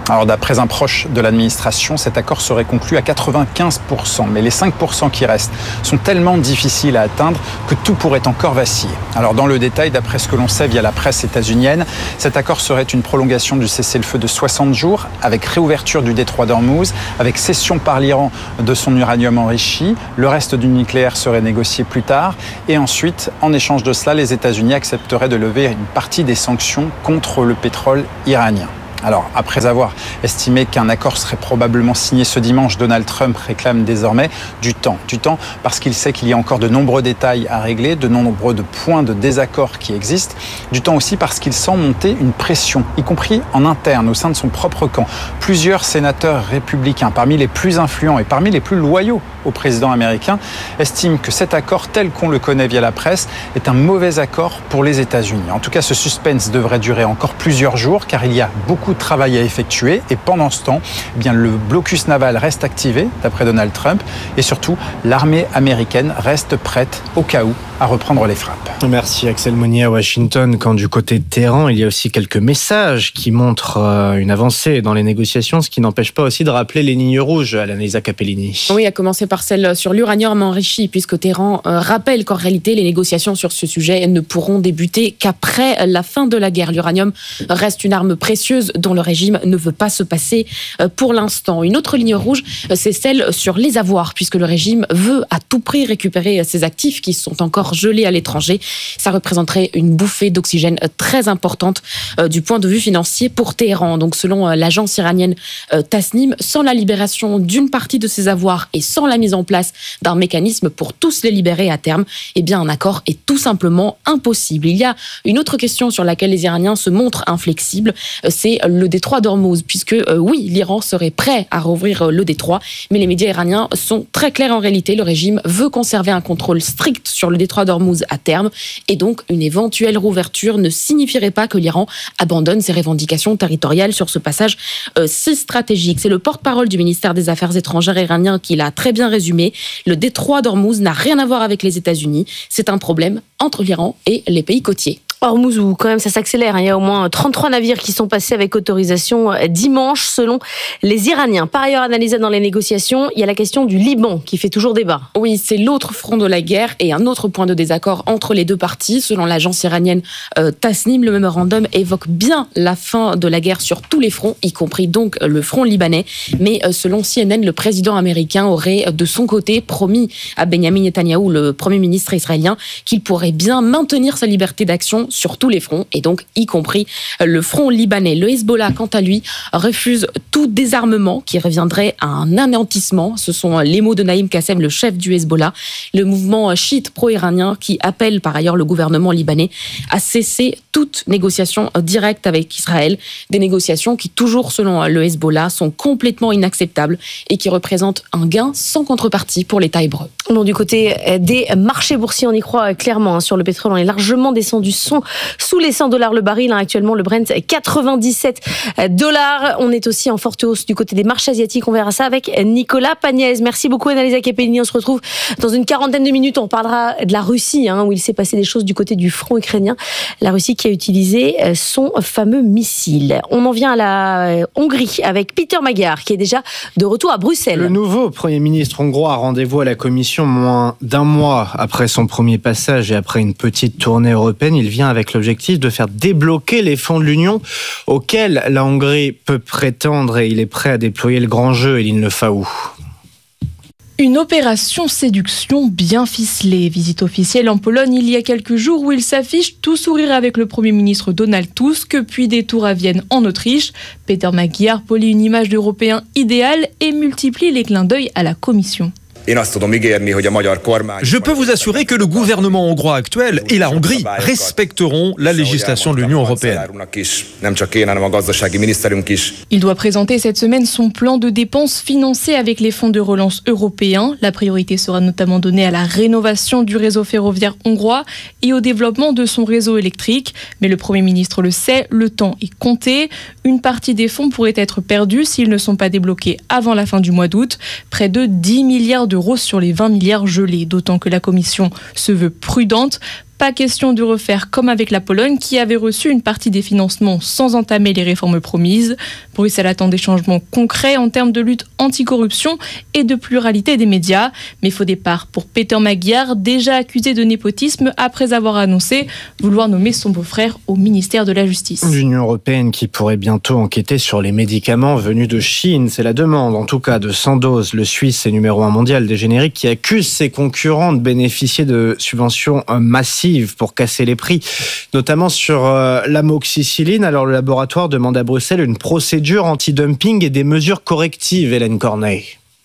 Alors d'après un proche de l'administration, cet accord serait conclu à quatre-vingt-quinze pour cent. Mais les cinq pour cent qui restent sont tellement difficiles à atteindre que tout pourrait encore vaciller. Alors dans le détail, d'après ce que l'on sait via la presse états-unienne, cet accord serait une prolongation du cessez-le-feu de soixante jours, avec réouverture du détroit d'Ormuz, avec cession par l'Iran de son uranium enrichi. Le reste du nucléaire serait négocié plus tard. Et ensuite, en échange de cela, les États-Unis accepteraient de lever une partie des sanctions contre le pétrole iranien. Alors, après avoir estimé qu'un accord serait probablement signé ce dimanche, Donald Trump réclame désormais du temps. Du temps parce qu'il sait qu'il y a encore de nombreux détails à régler, de nombreux de points de désaccord qui existent. Du temps aussi parce qu'il sent monter une pression, y compris en interne, au sein de son propre camp. Plusieurs sénateurs républicains, parmi les plus influents et parmi les plus loyaux au président américain, estiment que cet accord, tel qu'on le connaît via la presse, est un mauvais accord pour les États-Unis. En tout cas, ce suspense devrait durer encore plusieurs jours, car il y a beaucoup de travail à effectuer. Et pendant ce temps, eh bien, le blocus naval reste activé, d'après Donald Trump. Et surtout, l'armée américaine reste prête, au cas où, à reprendre les frappes. Merci Axel Monnier à Washington. Quand du côté de Téhéran, il y a aussi quelques messages qui montrent une avancée dans les négociations, ce qui n'empêche pas aussi de rappeler les lignes rouges à l'Anaïsa Capellini. Oui, à commencer par celle sur l'uranium enrichi, puisque Téhéran euh, rappelle qu'en réalité, les négociations sur ce sujet ne pourront débuter qu'après la fin de la guerre. L'uranium reste une arme précieuse dont le régime ne veut pas se passer euh, pour l'instant. Une autre ligne rouge, euh, c'est celle sur les avoirs, puisque le régime veut à tout prix récupérer ses actifs qui sont encore gelés à l'étranger. Ça représenterait une bouffée d'oxygène très importante euh, du point de vue financier pour Téhéran. Donc, selon euh, l'agence iranienne euh, Tasnim, sans la libération d'une partie de ces avoirs et sans la mise en place d'un mécanisme pour tous les libérer à terme, eh bien, un accord est tout simplement impossible. Il y a une autre question sur laquelle les Iraniens se montrent inflexibles, euh, c'est le détroit d'Ormuz, puisque euh, oui, l'Iran serait prêt à rouvrir euh, le détroit, mais les médias iraniens sont très clairs en réalité. Le régime veut conserver un contrôle strict sur le détroit d'Ormuz à terme, et donc une éventuelle rouverture ne signifierait pas que l'Iran abandonne ses revendications territoriales sur ce passage euh, si stratégique. C'est le porte-parole du ministère des Affaires étrangères iranien qui l'a très bien résumé. Le détroit d'Ormuz n'a rien à voir avec les États-Unis, c'est un problème entre l'Iran et les pays côtiers. Hormuz, où quand même ça s'accélère. Il y a au moins trente-trois navires qui sont passés avec autorisation dimanche, selon les Iraniens. Par ailleurs, analysé dans les négociations, il y a la question du Liban qui fait toujours débat. Oui, c'est l'autre front de la guerre et un autre point de désaccord entre les deux parties. Selon l'agence iranienne euh, Tasnim, le mémorandum évoque bien la fin de la guerre sur tous les fronts, y compris donc le front libanais. Mais euh, selon C N N, le président américain aurait de son côté promis à Benjamin Netanyahou, le premier ministre israélien, qu'il pourrait bien maintenir sa liberté d'action sur tous les fronts, et donc y compris le front libanais. Le Hezbollah, quant à lui, refuse tout désarmement qui reviendrait à un anéantissement. Ce sont les mots de Naïm Kassem, le chef du Hezbollah, le mouvement chiite pro-iranien qui appelle par ailleurs le gouvernement libanais à cesser toute négociation directe avec Israël. Des négociations qui, toujours selon le Hezbollah, sont complètement inacceptables et qui représentent un gain sans contrepartie pour l'État hébreu. Bon, du côté des marchés boursiers, on y croit clairement. Hein, sur le pétrole, on est largement descendu son, sous les cent dollars le baril. Hein, actuellement, le Brent quatre-vingt-dix-sept dollars. On est aussi en forte hausse du côté des marchés asiatiques. On verra ça avec Nicolas Pagnès. Merci beaucoup, Annalisa Capellini. On se retrouve dans une quarantaine de minutes. On parlera de la Russie, hein, où il s'est passé des choses du côté du front ukrainien. La Russie qui a utilisé son fameux missile. On en vient à la Hongrie avec Peter Magyar, qui est déjà de retour à Bruxelles. Le nouveau Premier ministre hongrois a rendez-vous à la Commission moins d'un mois après son premier passage et après une petite tournée européenne. Il vient avec l'objectif de faire débloquer les fonds de l'Union auxquels la Hongrie peut prétendre, et il est prêt à déployer le grand jeu, Eline Lefaou. Une opération séduction bien ficelée. Visite officielle en Pologne il y a quelques jours où il s'affiche tout sourire avec le Premier ministre Donald Tusk, puis détour à Vienne en Autriche. Peter Magyar polie une image d'Européen idéal et multiplie les clins d'œil à la Commission. Je peux vous assurer que le gouvernement hongrois actuel et la Hongrie respecteront la législation de l'Union européenne. Il doit présenter cette semaine son plan de dépenses financé avec les fonds de relance européens. La priorité sera notamment donnée à la rénovation du réseau ferroviaire hongrois et au développement de son réseau électrique. Mais le Premier ministre le sait, le temps est compté. Une partie des fonds pourrait être perdue s'ils ne sont pas débloqués avant la fin du mois d'août. Près de dix milliards d'euros sur les vingt milliards gelés, d'autant que la Commission se veut prudente. Pas question de refaire comme avec la Pologne qui avait reçu une partie des financements sans entamer les réformes promises. Bruxelles attend des changements concrets en termes de lutte anticorruption et de pluralité des médias. Mais faux départ pour Peter Magyar, déjà accusé de népotisme après avoir annoncé vouloir nommer son beau-frère au ministère de la Justice. L'Union européenne qui pourrait bientôt enquêter sur les médicaments venus de Chine. C'est la demande, en tout cas, de Sandoz, le Suisse et numéro un mondial des génériques, qui accuse ses concurrents de bénéficier de subventions massives pour casser les prix, notamment sur euh, l'amoxicilline. Alors le laboratoire demande à Bruxelles une procédure anti-dumping et des mesures correctives, Hélène Corneille.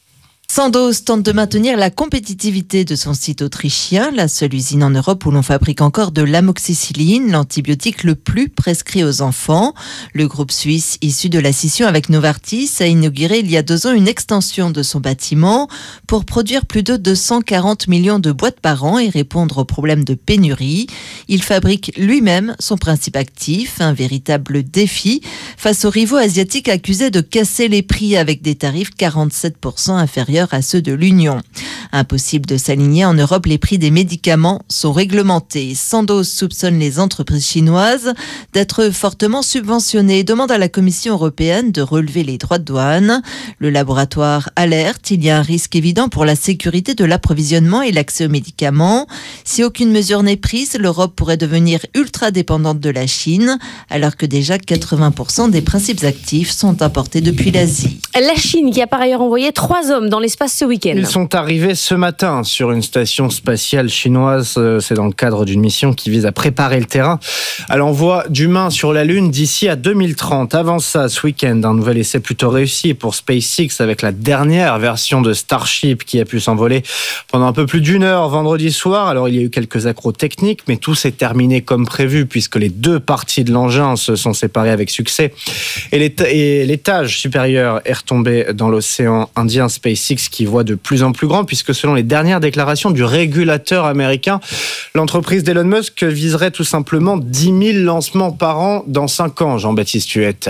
Sandoz tente de maintenir la compétitivité de son site autrichien, la seule usine en Europe où l'on fabrique encore de l'amoxicilline, l'antibiotique le plus prescrit aux enfants. Le groupe suisse, issu de la scission avec Novartis, a inauguré il y a deux ans une extension de son bâtiment pour produire plus de deux cent quarante millions de boîtes par an et répondre aux problèmes de pénurie. Il fabrique lui-même son principe actif, un véritable défi face aux rivaux asiatiques accusés de casser les prix avec des tarifs quarante-sept pour cent inférieurs à ceux de l'Union. Impossible de s'aligner en Europe, les prix des médicaments sont réglementés. Sandoz soupçonne les entreprises chinoises d'être fortement subventionnées et demande à la Commission européenne de relever les droits de douane. Le laboratoire alerte, il y a un risque évident pour la sécurité de l'approvisionnement et l'accès aux médicaments. Si aucune mesure n'est prise, l'Europe pourrait devenir ultra dépendante de la Chine, alors que déjà quatre-vingts pour cent des principes actifs sont importés depuis l'Asie. La Chine qui a par ailleurs envoyé trois hommes dans l'espace ce week-end. Ils sont arrivés ce matin sur une station spatiale chinoise. C'est dans le cadre d'une mission qui vise à préparer le terrain à l'envoi d'humains sur la Lune d'ici à deux mille trente. Avant ça, ce week-end, un nouvel essai plutôt réussi pour SpaceX avec la dernière version de Starship qui a pu s'envoler pendant un peu plus d'une heure vendredi soir. Alors, il y a eu quelques accros techniques, mais tout s'est terminé comme prévu puisque les deux parties de l'engin se sont séparées avec succès. Et l'étage supérieur est retombé dans l'océan Indien. SpaceX qui voit de plus en plus grand, puisque selon les dernières déclarations du régulateur américain, l'entreprise d'Elon Musk viserait tout simplement dix mille lancements par an dans cinq ans, Jean-Baptiste Huette.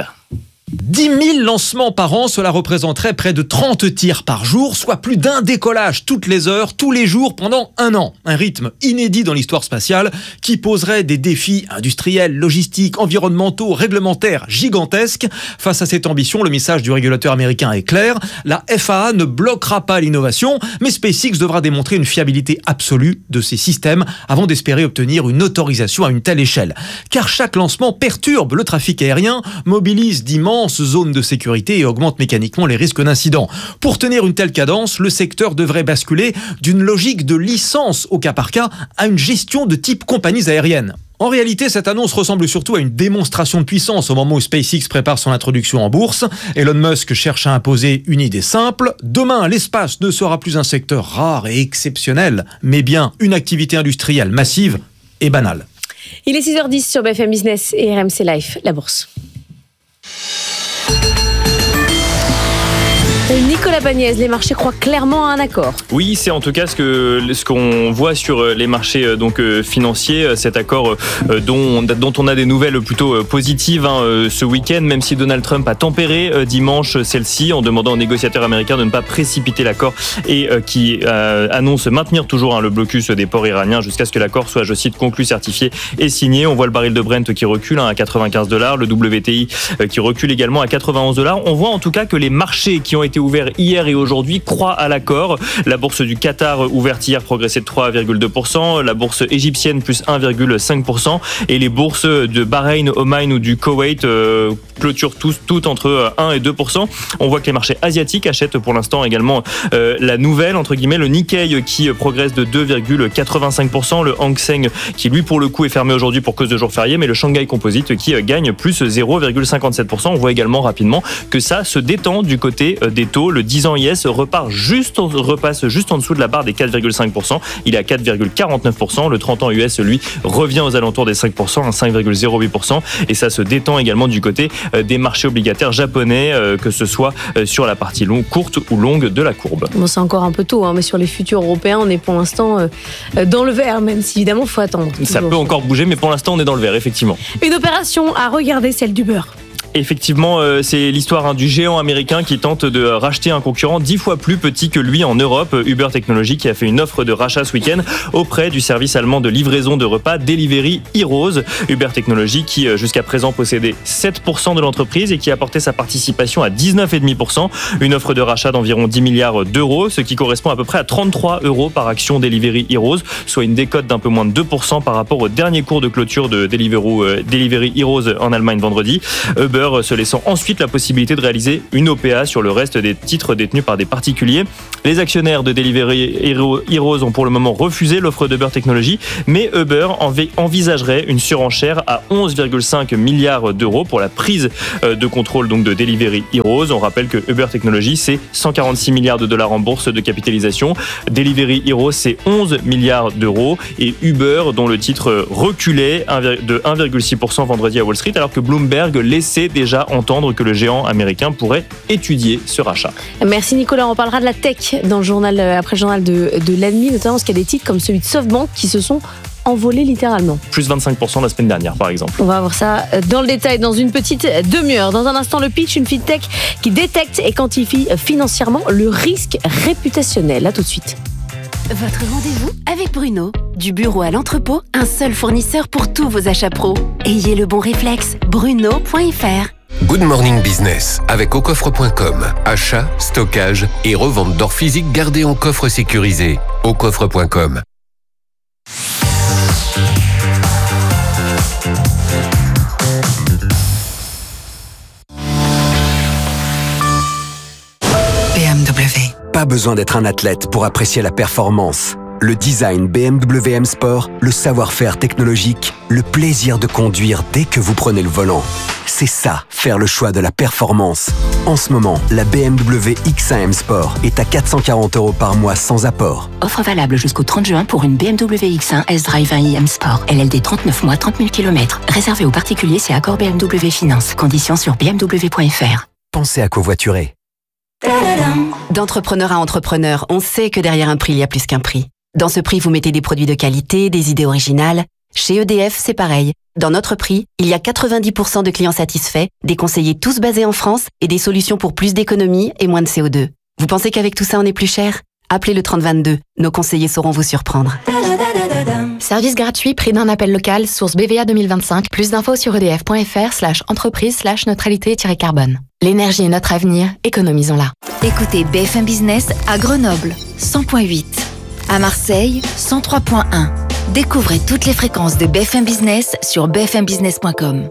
dix mille lancements par an, cela représenterait près de trente tirs par jour, soit plus d'un décollage toutes les heures, tous les jours, pendant un an. Un rythme inédit dans l'histoire spatiale qui poserait des défis industriels, logistiques, environnementaux, réglementaires gigantesques. Face à cette ambition, le message du régulateur américain est clair. La F A A ne bloquera pas l'innovation, mais SpaceX devra démontrer une fiabilité absolue de ses systèmes avant d'espérer obtenir une autorisation à une telle échelle. Car chaque lancement perturbe le trafic aérien, mobilise d'immenses zone de sécurité et augmente mécaniquement les risques d'incidents. Pour tenir une telle cadence, le secteur devrait basculer d'une logique de licence au cas par cas à une gestion de type compagnies aériennes. En réalité, cette annonce ressemble surtout à une démonstration de puissance au moment où SpaceX prépare son introduction en bourse. Elon Musk cherche à imposer une idée simple. Demain, l'espace ne sera plus un secteur rare et exceptionnel, mais bien une activité industrielle massive et banale. Il est six heures dix sur B F M Business et R M C Life, la bourse. Nicolas Bagnès, les marchés croient clairement à un accord. Oui, c'est en tout cas ce que ce qu'on voit sur les marchés donc financiers, cet accord dont dont on a des nouvelles plutôt positives hein, ce week-end, même si Donald Trump a tempéré dimanche celle-ci en demandant aux négociateurs américains de ne pas précipiter l'accord et qui euh, annonce maintenir toujours hein, le blocus des ports iraniens jusqu'à ce que l'accord soit, je cite, conclu, certifié et signé. On voit le baril de Brent qui recule hein, à quatre-vingt-quinze dollars, le W T I qui recule également à quatre-vingt-onze dollars. On voit en tout cas que les marchés qui ont été ouverts hier et aujourd'hui croient à l'accord. La bourse du Qatar ouverte hier progressait de trois virgule deux pour cent, la bourse égyptienne plus un virgule cinq pour cent et les bourses de Bahreïn, Oman ou du Koweït euh, clôturent tous, toutes entre un et deux pour cent. On voit que les marchés asiatiques achètent pour l'instant également euh, la nouvelle, entre guillemets, le Nikkei qui progresse de deux virgule quatre-vingt-cinq pour cent, le Hang Seng qui lui pour le coup est fermé aujourd'hui pour cause de jour férié, mais le Shanghai Composite qui gagne plus zéro virgule cinquante-sept pour cent. On voit également rapidement que ça se détend du côté des taux. Le dix ans I S repart juste, repasse juste en dessous de la barre des quatre virgule cinq pour cent. Il est à quatre virgule quarante-neuf pour cent. Le trente ans U S, lui, revient aux alentours des cinq pour cent, cinq virgule zéro huit pour cent. Et ça se détend également du côté des marchés obligataires japonais, que ce soit sur la partie longue, courte ou longue de la courbe. Bon, c'est encore un peu tôt, hein, mais sur les futurs européens, on est pour l'instant euh, dans le vert, même si évidemment, il faut attendre. Ça peut encore bouger, mais pour l'instant, on est dans le vert, effectivement. Une opération à regarder, celle du beurre. Effectivement, euh, c'est l'histoire hein, du géant américain qui tente de racheter un concurrent dix fois plus petit que lui en Europe, Uber Technologies, qui a fait une offre de rachat ce week-end auprès du service allemand de livraison de repas Delivery Heroes. Uber Technologies qui jusqu'à présent possédait sept pour cent de l'entreprise et qui a porté sa participation à dix-neuf virgule cinq pour cent. Une offre de rachat d'environ dix milliards d'euros, ce qui correspond à peu près à trente-trois euros par action Delivery Heroes, soit une décote d'un peu moins de deux pour cent par rapport au dernier cours de clôture de Deliveroo, euh, Delivery Heroes en Allemagne vendredi. Uber se laissant ensuite la possibilité de réaliser une O P A sur le reste des titres détenus par des particuliers. Les actionnaires de Delivery Heroes ont pour le moment refusé l'offre d'Uber Technologies, mais Uber envisagerait une surenchère à onze virgule cinq milliards d'euros pour la prise de contrôle donc de Delivery Heroes. On rappelle que Uber Technologies, c'est cent quarante-six milliards de dollars en bourse de capitalisation. Delivery Heroes, c'est onze milliards d'euros. Et Uber, dont le titre reculait de un virgule six pour cent vendredi à Wall Street, alors que Bloomberg laissait déjà entendre que le géant américain pourrait étudier ce rachat. Merci Nicolas, on parlera de la tech dans le journal, après le journal de, de l'Admi, notamment parce qu'il y a des titres comme celui de SoftBank qui se sont envolés littéralement. Plus vingt-cinq pour cent la semaine dernière, par exemple. On va voir ça dans le détail dans une petite demi-heure. Dans un instant, le pitch, une fintech qui détecte et quantifie financièrement le risque réputationnel. À tout de suite. Votre rendez-vous avec Bruno. Du bureau à l'entrepôt, un seul fournisseur pour tous vos achats pro. Ayez le bon réflexe, bruno point f r. Good Morning Business avec au coffre point com. Achat, stockage et revente d'or physique gardé en coffre sécurisé. au coffre point com. B M W. Pas besoin d'être un athlète pour apprécier la performance. Le design B M W M Sport, le savoir-faire technologique, le plaisir de conduire dès que vous prenez le volant. C'est ça, faire le choix de la performance. En ce moment, la B M W X un M Sport est à quatre cent quarante euros par mois sans apport. Offre valable jusqu'au trente juin pour une B M W X un S-Drive un i M Sport. L L D trente-neuf mois, trente mille kilomètres. Réservé aux particuliers, c'est accord B M W Finance. Conditions sur b m w point f r. Pensez à covoiturer. D'entrepreneur à entrepreneur, on sait que derrière un prix, il y a plus qu'un prix. Dans ce prix, vous mettez des produits de qualité, des idées originales. Chez E D F, c'est pareil. Dans notre prix, il y a quatre-vingt-dix pour cent de clients satisfaits, des conseillers tous basés en France et des solutions pour plus d'économie et moins de C O deux. Vous pensez qu'avec tout ça, on est plus cher ? Appelez le trente vingt-deux. Nos conseillers sauront vous surprendre. Service gratuit, prix d'un appel local, source B V A deux mille vingt-cinq. Plus d'infos sur edf point f r slash entreprise slash neutralité-carbone. L'énergie est notre avenir, économisons-la. Écoutez B F M Business à Grenoble, cent point huit. À Marseille, cent trois point un. Découvrez toutes les fréquences de B F M Business sur b f m business point com.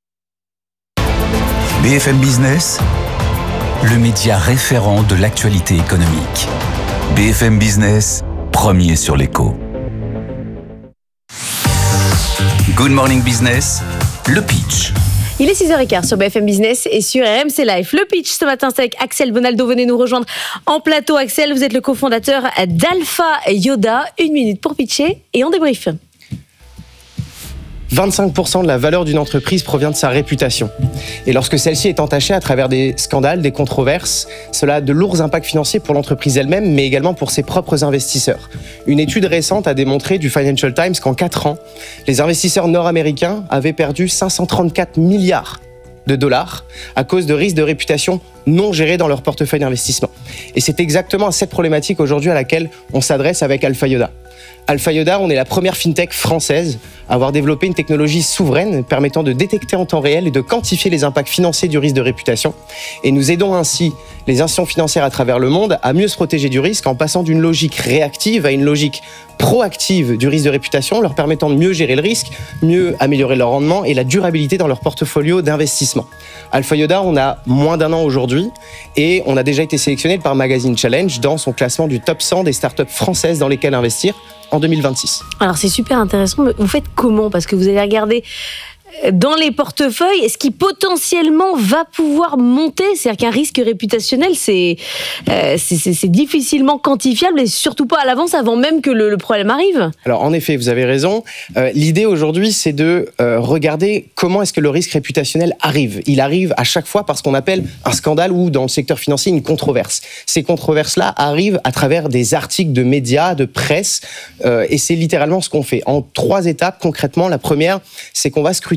B F M Business, le média référent de l'actualité économique. B F M Business, premier sur l'écho. Good Morning Business, le pitch. Il est six heures quinze sur B F M Business et sur R M C Live. Le pitch ce matin, c'est avec Axel Bonaldo. Venez nous rejoindre en plateau. Axel, vous êtes le cofondateur d'Alpha Yoda. Une minute pour pitcher et on débrief. vingt-cinq pour cent de la valeur d'une entreprise provient de sa réputation. Et lorsque celle-ci est entachée à travers des scandales, des controverses, cela a de lourds impacts financiers pour l'entreprise elle-même, mais également pour ses propres investisseurs. Une étude récente a démontré du Financial Times qu'en quatre ans, les investisseurs nord-américains avaient perdu cinq cent trente-quatre milliards de dollars à cause de risques de réputation non gérés dans leur portefeuille d'investissement. Et c'est exactement à cette problématique aujourd'hui à laquelle on s'adresse avec Alpha Yoda. Alpha Yoda, on est la première fintech française à avoir développé une technologie souveraine permettant de détecter en temps réel et de quantifier les impacts financiers du risque de réputation. Et nous aidons ainsi les institutions financières à travers le monde à mieux se protéger du risque en passant d'une logique réactive à une logique proactive du risque de réputation, leur permettant de mieux gérer le risque, mieux améliorer leur rendement et la durabilité dans leur portfolio d'investissement. Alpha Yoda, on a moins d'un an aujourd'hui et on a déjà été sélectionné par Magazine Challenge dans son classement du top cent des startups françaises dans lesquelles investir en deux mille vingt-six. Alors c'est super intéressant, mais vous faites comment ? Parce que vous allez regarder dans les portefeuilles, est-ce qui potentiellement va pouvoir monter ? C'est-à-dire qu'un risque réputationnel, c'est, euh, c'est, c'est, c'est difficilement quantifiable et surtout pas à l'avance avant même que le, le problème arrive. Alors en effet, vous avez raison. Euh, l'idée aujourd'hui, c'est de euh, regarder comment est-ce que le risque réputationnel arrive. Il arrive à chaque fois par ce qu'on appelle un scandale ou dans le secteur financier une controverse. Ces controverses-là arrivent à travers des articles de médias, de presse, euh, et c'est littéralement ce qu'on fait. En trois étapes, concrètement, la première, c'est qu'on va scruter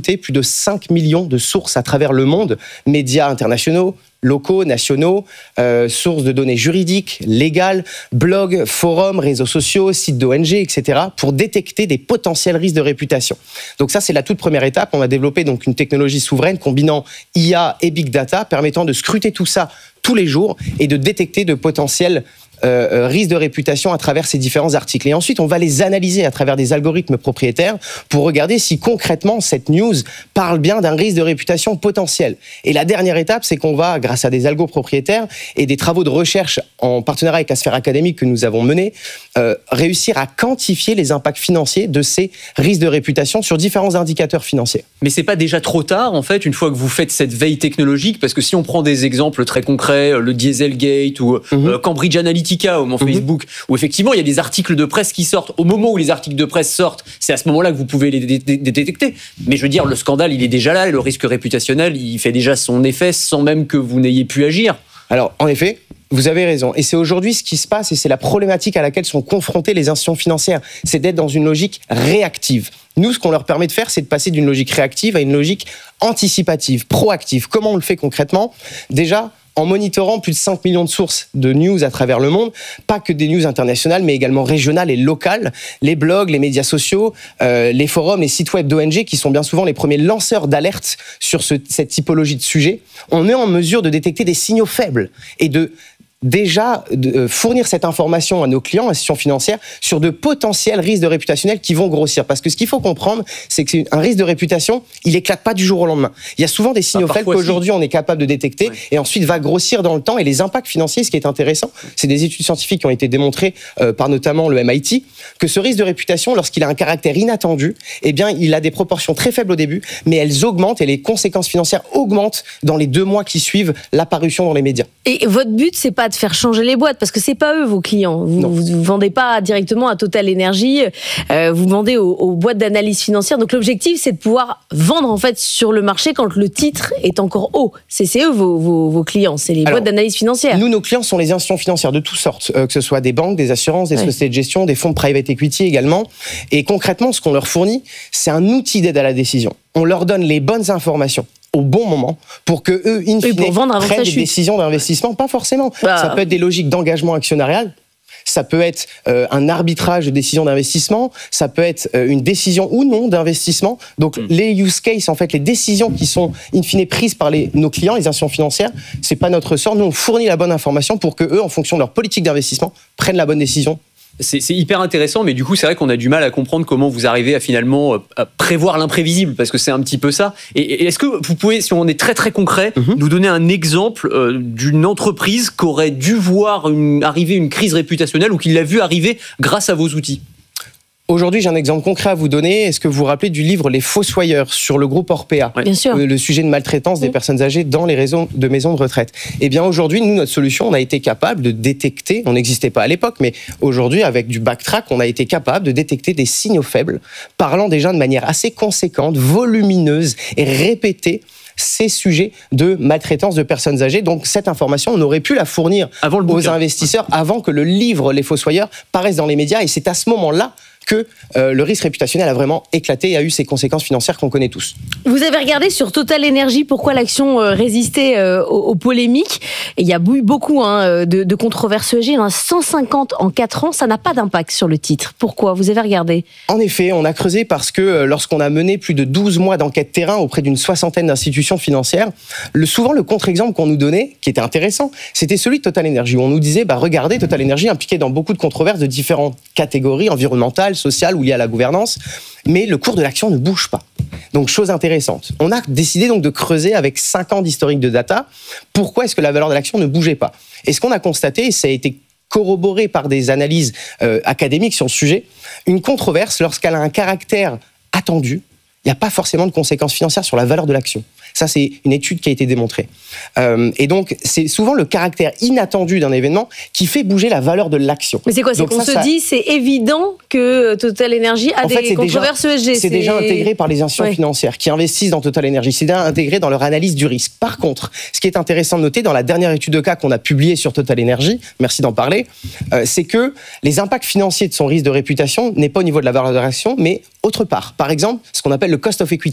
scruté plus de cinq millions de sources à travers le monde, médias internationaux, locaux, nationaux, euh, sources de données juridiques, légales, blogs, forums, réseaux sociaux, sites d'O N G, et cetera, pour détecter des potentiels risques de réputation. Donc ça, c'est la toute première étape. On a développé donc une technologie souveraine combinant I A et Big Data, permettant de scruter tout ça tous les jours et de détecter de potentiels Euh, risques de réputation à travers ces différents articles. Et ensuite, on va les analyser à travers des algorithmes propriétaires pour regarder si concrètement cette news parle bien d'un risque de réputation potentiel. Et la dernière étape, c'est qu'on va, grâce à des algos propriétaires et des travaux de recherche en partenariat avec la sphère académique que nous avons menés, euh, réussir à quantifier les impacts financiers de ces risques de réputation sur différents indicateurs financiers. Mais c'est pas déjà trop tard, en fait, une fois que vous faites cette veille technologique, parce que si on prend des exemples très concrets, le Dieselgate ou mm-hmm. euh, Cambridge Analytica, au mon Facebook, mmh. où effectivement il y a des articles de presse qui sortent. Au moment où les articles de presse sortent, c'est à ce moment-là que vous pouvez les, dé- dé- détecter. Mais je veux dire, le scandale, il est déjà là, et le risque réputationnel, il fait déjà son effet sans même que vous n'ayez pu agir. Alors, en effet, vous avez raison. Et c'est aujourd'hui ce qui se passe, et c'est la problématique à laquelle sont confrontées les institutions financières. C'est d'être dans une logique réactive. Nous, ce qu'on leur permet de faire, c'est de passer d'une logique réactive à une logique anticipative, proactive. Comment on le fait concrètement ? Déjà, en monitorant plus de cinq millions de sources de news à travers le monde, pas que des news internationales, mais également régionales et locales, les blogs, les médias sociaux, euh, les forums, les sites web d'O N G, qui sont bien souvent les premiers lanceurs d'alerte sur ce, cette typologie de sujets, on est en mesure de détecter des signaux faibles et de déjà de fournir cette information à nos clients, institutions financières, sur de potentiels risques de réputationnels qui vont grossir. Parce que ce qu'il faut comprendre, c'est qu'un risque de réputation, il éclate pas du jour au lendemain. Il y a souvent des signaux ah, faibles qu'aujourd'hui si. on est capable de détecter ouais. et ensuite va grossir dans le temps. Et les impacts financiers, ce qui est intéressant, c'est des études scientifiques qui ont été démontrées euh, par notamment le M I T, que ce risque de réputation, lorsqu'il a un caractère inattendu, eh bien, il a des proportions très faibles au début, mais elles augmentent et les conséquences financières augmentent dans les deux mois qui suivent l'apparition dans les médias. Et votre but, c'est pas de faire changer les boîtes, parce que c'est pas eux vos clients. Vous ne vendez pas directement à Total Energy, euh, vous vendez aux, aux boîtes d'analyse financière. Donc l'objectif, c'est de pouvoir vendre en fait sur le marché quand le titre est encore haut. C'est, c'est eux vos, vos, vos clients, c'est les Alors, boîtes d'analyse financière. Nous, nos clients sont les institutions financières de toutes sortes, euh, que ce soit des banques, des assurances, des ouais. sociétés de gestion, des fonds de private equity également. Et concrètement, ce qu'on leur fournit, c'est un outil d'aide à la décision. On leur donne les bonnes informations au bon moment pour que eux, in fine, prennent des décisions d'investissement. Pas forcément. Ah. Ça peut être des logiques d'engagement actionnarial. Ça peut être euh, un arbitrage de décision d'investissement. Ça peut être euh, une décision ou non d'investissement. Donc, mm. les use cases, en fait, les décisions qui sont, in fine, prises par les, nos clients, les institutions financières, c'est pas notre sort. Nous, on fournit la bonne information pour que eux, en fonction de leur politique d'investissement, prennent la bonne décision. C'est, c'est hyper intéressant, mais du coup, c'est vrai qu'on a du mal à comprendre comment vous arrivez à finalement à prévoir l'imprévisible, parce que c'est un petit peu ça. Et, et est-ce que vous pouvez, si on est très très concret, mm-hmm. nous donner un exemple euh, d'une entreprise qui aurait dû voir une, arriver une crise réputationnelle ou qui l'a vu arriver grâce à vos outils ? Aujourd'hui, j'ai un exemple concret à vous donner. Est-ce que vous vous rappelez du livre Les Fossoyeurs sur le groupe Orpea ? Bien sûr. Le, le sujet de maltraitance des mmh. personnes âgées dans les réseaux de maisons de retraite. Eh bien, aujourd'hui, nous, notre solution, on a été capable de détecter, on n'existait pas à l'époque, mais aujourd'hui, avec du backtrack, on a été capable de détecter des signaux faibles, parlant déjà de manière assez conséquente, volumineuse et répétée, ces sujets de maltraitance de personnes âgées. Donc, cette information, on aurait pu la fournir avant le aux investisseurs avant que le livre Les Fossoyeurs paraisse dans les médias. Et c'est à ce moment-là que euh, le risque réputationnel a vraiment éclaté et a eu ses conséquences financières qu'on connaît tous. Vous avez regardé sur Total Energy pourquoi l'action euh, résistait euh, aux, aux polémiques. Et il y a eu beaucoup hein, de, de controverses E S G. Il y en a cent cinquante en quatre ans. Ça n'a pas d'impact sur le titre. Pourquoi ? Vous avez regardé ? En effet, on a creusé parce que euh, lorsqu'on a mené plus de douze mois d'enquête terrain auprès d'une soixantaine d'institutions financières, le, souvent le contre-exemple qu'on nous donnait, qui était intéressant, c'était celui de Total Energy, où on nous disait, bah, regardez, Total Energy impliqué dans beaucoup de controverses de différentes catégories environnementales, sociale ou liée à la gouvernance, mais le cours de l'action ne bouge pas. Donc, chose intéressante. On a décidé donc de creuser avec cinq ans d'historique de data, pourquoi est-ce que la valeur de l'action ne bougeait pas ? Et ce qu'on a constaté, et ça a été corroboré par des analyses euh, académiques sur le sujet, une controverse, lorsqu'elle a un caractère attendu, il n'y a pas forcément de conséquences financières sur la valeur de l'action. Ça, c'est une étude qui a été démontrée. Euh, et donc, c'est souvent le caractère inattendu d'un événement qui fait bouger la valeur de l'action. Mais c'est quoi ? C'est donc qu'on ça, se ça... dit, c'est évident que Total Energy a en fait, des controverses déjà, E S G. C'est, c'est déjà intégré par les institutions ouais. financières qui investissent dans Total Energy. C'est déjà intégré dans leur analyse du risque. Par contre, ce qui est intéressant de noter, dans la dernière étude de cas qu'on a publiée sur Total Energy, merci d'en parler, euh, c'est que les impacts financiers de son risque de réputation n'est pas au niveau de la valeur de l'action, mais autre part. Par exemple, ce qu'on appelle le cost of equity.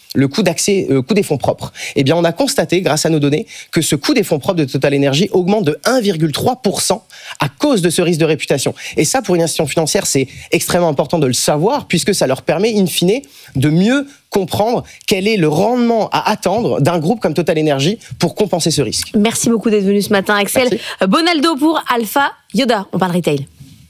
le coût d'accès, le coût des fonds propres. Eh bien, on a constaté, grâce à nos données, que ce coût des fonds propres de Total Energy augmente de un virgule trois pour cent à cause de ce risque de réputation. Et ça, pour une institution financière, c'est extrêmement important de le savoir, puisque ça leur permet, in fine, de mieux comprendre quel est le rendement à attendre d'un groupe comme Total Energy pour compenser ce risque. Merci beaucoup d'être venu ce matin, Axel. Merci. Bonaldo pour Alpha Yoda. On parle retail.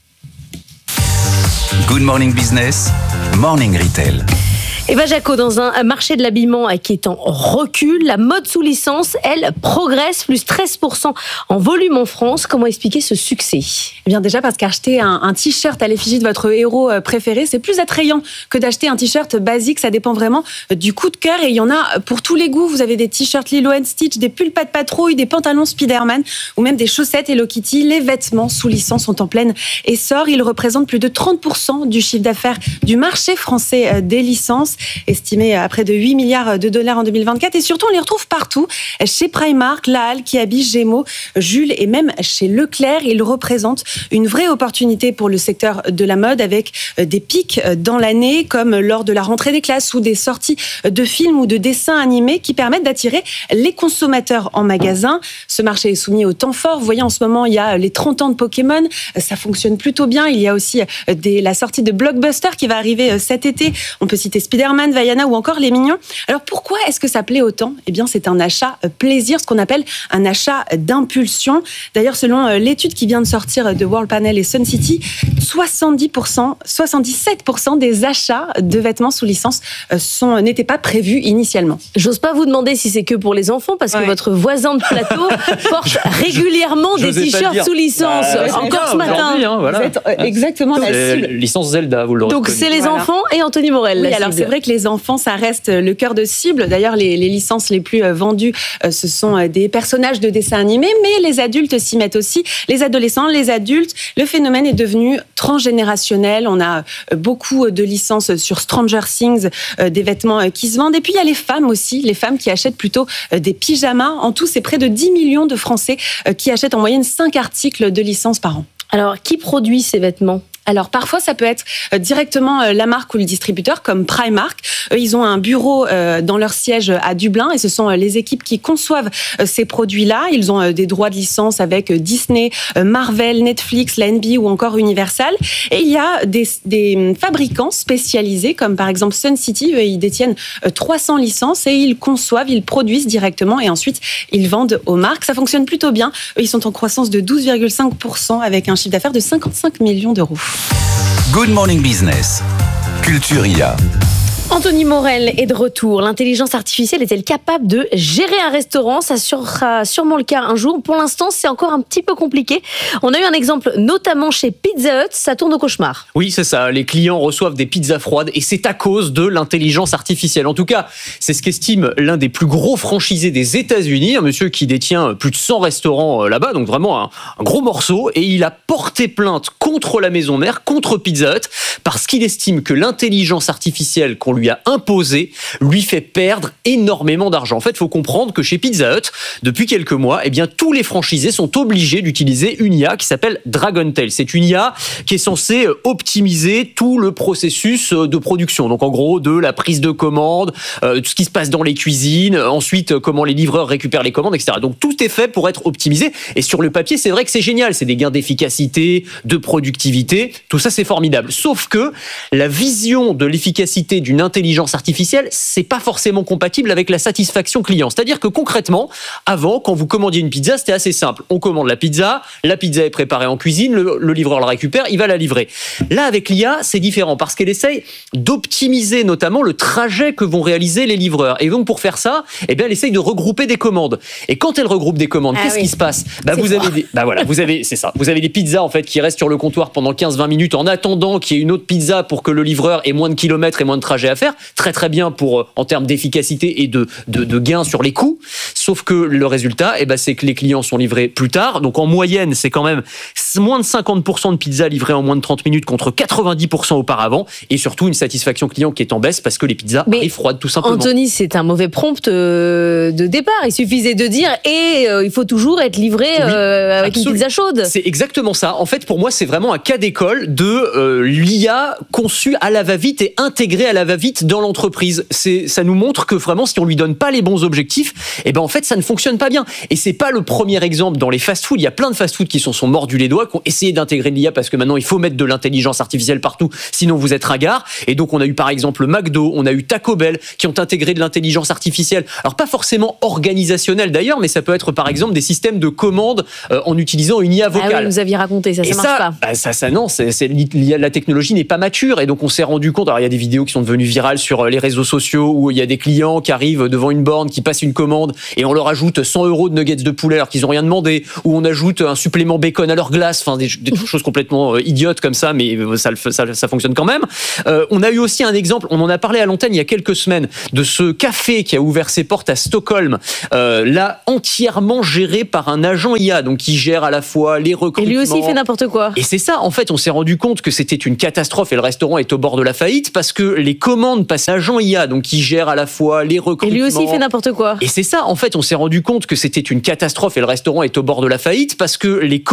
Good Morning Business, Morning Retail. Eva Jaco, dans un marché de l'habillement qui est en recul, la mode sous licence, elle, progresse, plus treize pour cent en volume en France. Comment expliquer ce succès ? Eh bien déjà parce qu'acheter un, un t-shirt à l'effigie de votre héros préféré, c'est plus attrayant que d'acheter un t-shirt basique. Ça dépend vraiment du coup de cœur et il y en a pour tous les goûts. Vous avez des t-shirts Lilo and Stitch, des pulls Pat Patrouille, des pantalons Spider-Man ou même des chaussettes Hello Kitty. Les vêtements sous licence sont en plein essor. Ils représentent plus de trente pour cent du chiffre d'affaires du marché français des licences, estimé à près de huit milliards de dollars en deux mille vingt-quatre. Et surtout, on les retrouve partout, chez Primark, La Halle, Kiabi, Gémeaux, Jules et même chez Leclerc. Ils représentent une vraie opportunité pour le secteur de la mode avec des pics dans l'année, comme lors de la rentrée des classes ou des sorties de films ou de dessins animés qui permettent d'attirer les consommateurs en magasin. Ce marché est soumis au temps fort. Vous voyez, en ce moment, il y a les trente ans de Pokémon. Ça fonctionne plutôt bien. Il y a aussi des, la sortie de Blockbuster qui va arriver cet été. On peut citer Spider-Man, Vaiana ou encore Les Mignons. Alors pourquoi est-ce que ça plaît autant ? Eh bien, c'est un achat plaisir, ce qu'on appelle un achat d'impulsion. D'ailleurs, selon l'étude qui vient de sortir de World Panel et Sun City, soixante-dix pour cent, soixante-dix-sept pour cent des achats de vêtements sous licence sont, n'étaient pas prévus initialement. J'ose pas vous demander si c'est que pour les enfants, parce que ouais. votre voisin de plateau porte régulièrement des t-shirts sous licence. Bah, ouais, encore ce matin. Hein, voilà. Vous êtes exactement la cible. Licence Zelda, vous l'aurez Donc reconnu. c'est les voilà. enfants et Anthony Morel. Oui, alors c'est vrai que les enfants, ça reste le cœur de cible. D'ailleurs, les, les licences les plus vendues, ce sont des personnages de dessins animés, mais les adultes s'y mettent aussi. Les adolescents, les adultes. Le phénomène est devenu transgénérationnel. On a beaucoup de licences sur Stranger Things, des vêtements qui se vendent. Et puis, il y a les femmes aussi, les femmes qui achètent plutôt des pyjamas. En tout, c'est près de dix millions de Français qui achètent en moyenne cinq articles de licence par an. Alors, qui produit ces vêtements ? Alors parfois ça peut être directement la marque ou le distributeur comme Primark. Eux, ils ont un bureau dans leur siège à Dublin et ce sont les équipes qui conçoivent ces produits-là. Ils ont des droits de licence avec Disney, Marvel, Netflix, la N B A ou encore Universal. Et il y a des, des fabricants spécialisés comme par exemple Sun City. Eux, ils détiennent trois cents licences et ils conçoivent, ils produisent directement et ensuite ils vendent aux marques. Ça fonctionne plutôt bien. Eux, ils sont en croissance de douze virgule cinq pour cent avec un chiffre d'affaires de cinquante-cinq millions d'euros. Good Morning Business, Culture I A. Anthony Morel est de retour. L'intelligence artificielle est-elle capable de gérer un restaurant ? Ça sera sûrement le cas un jour. Pour l'instant, c'est encore un petit peu compliqué. On a eu un exemple notamment chez Pizza Hut. Ça tourne au cauchemar. Oui, c'est ça. Les clients reçoivent des pizzas froides et c'est à cause de l'intelligence artificielle. En tout cas, c'est ce qu'estime l'un des plus gros franchisés des États-Unis, un monsieur qui détient plus de cent restaurants là-bas, donc vraiment un, un gros morceau. Et il a porté plainte contre la maison mère, contre Pizza Hut, parce qu'il estime que l'intelligence artificielle qu'on lui lui a imposé lui fait perdre énormément d'argent. En fait, il faut comprendre que chez Pizza Hut, depuis quelques mois, eh bien, tous les franchisés sont obligés d'utiliser une I A qui s'appelle Dragontail. C'est une I A qui est censée optimiser tout le processus de production. Donc, en gros, de la prise de commande, euh, tout ce qui se passe dans les cuisines, ensuite, comment les livreurs récupèrent les commandes, et cetera. Donc, tout est fait pour être optimisé. Et sur le papier, c'est vrai que c'est génial. C'est des gains d'efficacité, de productivité. Tout ça, c'est formidable. Sauf que la vision de l'efficacité d'une intelligence artificielle, c'est pas forcément compatible avec la satisfaction client. C'est-à-dire que concrètement, avant, quand vous commandiez une pizza, c'était assez simple. On commande la pizza, la pizza est préparée en cuisine, le, le livreur la récupère, il va la livrer. Là, avec l'I A, c'est différent parce qu'elle essaye d'optimiser notamment le trajet que vont réaliser les livreurs. Et donc, pour faire ça, eh bien, elle essaye de regrouper des commandes. Et quand elle regroupe des commandes, ah qu'est-ce oui. qui se passe ? Bah, vous avez des, bah voilà, vous avez, c'est ça. Vous avez des pizzas, en fait, qui restent sur le comptoir pendant quinze à vingt minutes en attendant qu'il y ait une autre pizza pour que le livreur ait moins de kilomètres et moins de trajets à faire. Très, très bien pour, en termes d'efficacité et de, de, de gains sur les coûts. Sauf que le résultat, eh ben, c'est que les clients sont livrés plus tard. Donc, en moyenne, c'est quand même moins de cinquante pour cent de pizzas livrées en moins de trente minutes contre quatre-vingt-dix pour cent auparavant. Et surtout, une satisfaction client qui est en baisse parce que les pizzas Mais arrivent froides, tout simplement. Anthony, c'est un mauvais prompt de départ. Il suffisait de dire et euh, il faut toujours être livré euh, oui, avec absolument. Une pizza chaude. C'est exactement ça. En fait, pour moi, c'est vraiment un cas d'école de euh, l'I A conçue à la va-vite et intégrée à la va-vite vite dans l'entreprise. C'est, ça nous montre que vraiment, si on lui donne pas les bons objectifs, eh ben en fait, ça ne fonctionne pas bien. Et c'est pas le premier exemple dans les fast-foods. Il y a plein de fast-foods qui sont, sont mordus les doigts, qui ont essayé d'intégrer de l'I A parce que maintenant il faut mettre de l'intelligence artificielle partout, sinon vous êtes ringard. Et donc on a eu par exemple McDo, on a eu Taco Bell qui ont intégré de l'intelligence artificielle. Alors pas forcément organisationnelle d'ailleurs, mais ça peut être par exemple des systèmes de commandes euh, en utilisant une I A vocale. Ah oui, vous aviez raconté, ça, ça et marche ça, pas. Bah, ça, ça non, c'est, c'est, la technologie n'est pas mature et donc on s'est rendu compte. Alors il y a des vidéos qui sont devenues virales sur les réseaux sociaux où il y a des clients qui arrivent devant une borne, qui passent une commande et on leur ajoute cent euros de nuggets de poulet alors qu'ils ont rien demandé, ou on ajoute un supplément bacon à leur glace, enfin des, des choses complètement euh, idiotes comme ça, mais ça, ça, ça fonctionne quand même. Euh, on a eu aussi un exemple, on en a parlé à l'antenne il y a quelques semaines, de ce café qui a ouvert ses portes à Stockholm, euh, là entièrement géré par un agent I A, donc qui gère à la fois les recrutements. Et lui aussi il fait n'importe quoi. Et c'est ça, en fait, on s'est rendu compte que c'était une catastrophe et le restaurant est au bord de la faillite parce que les commandes passent à agent I A, donc qui gère à la fois les recrutements. Et lui aussi il fait n'importe quoi. Et c'est ça, en fait, on s'est rendu compte que c'était une catastrophe et le restaurant est au bord de la faillite parce que les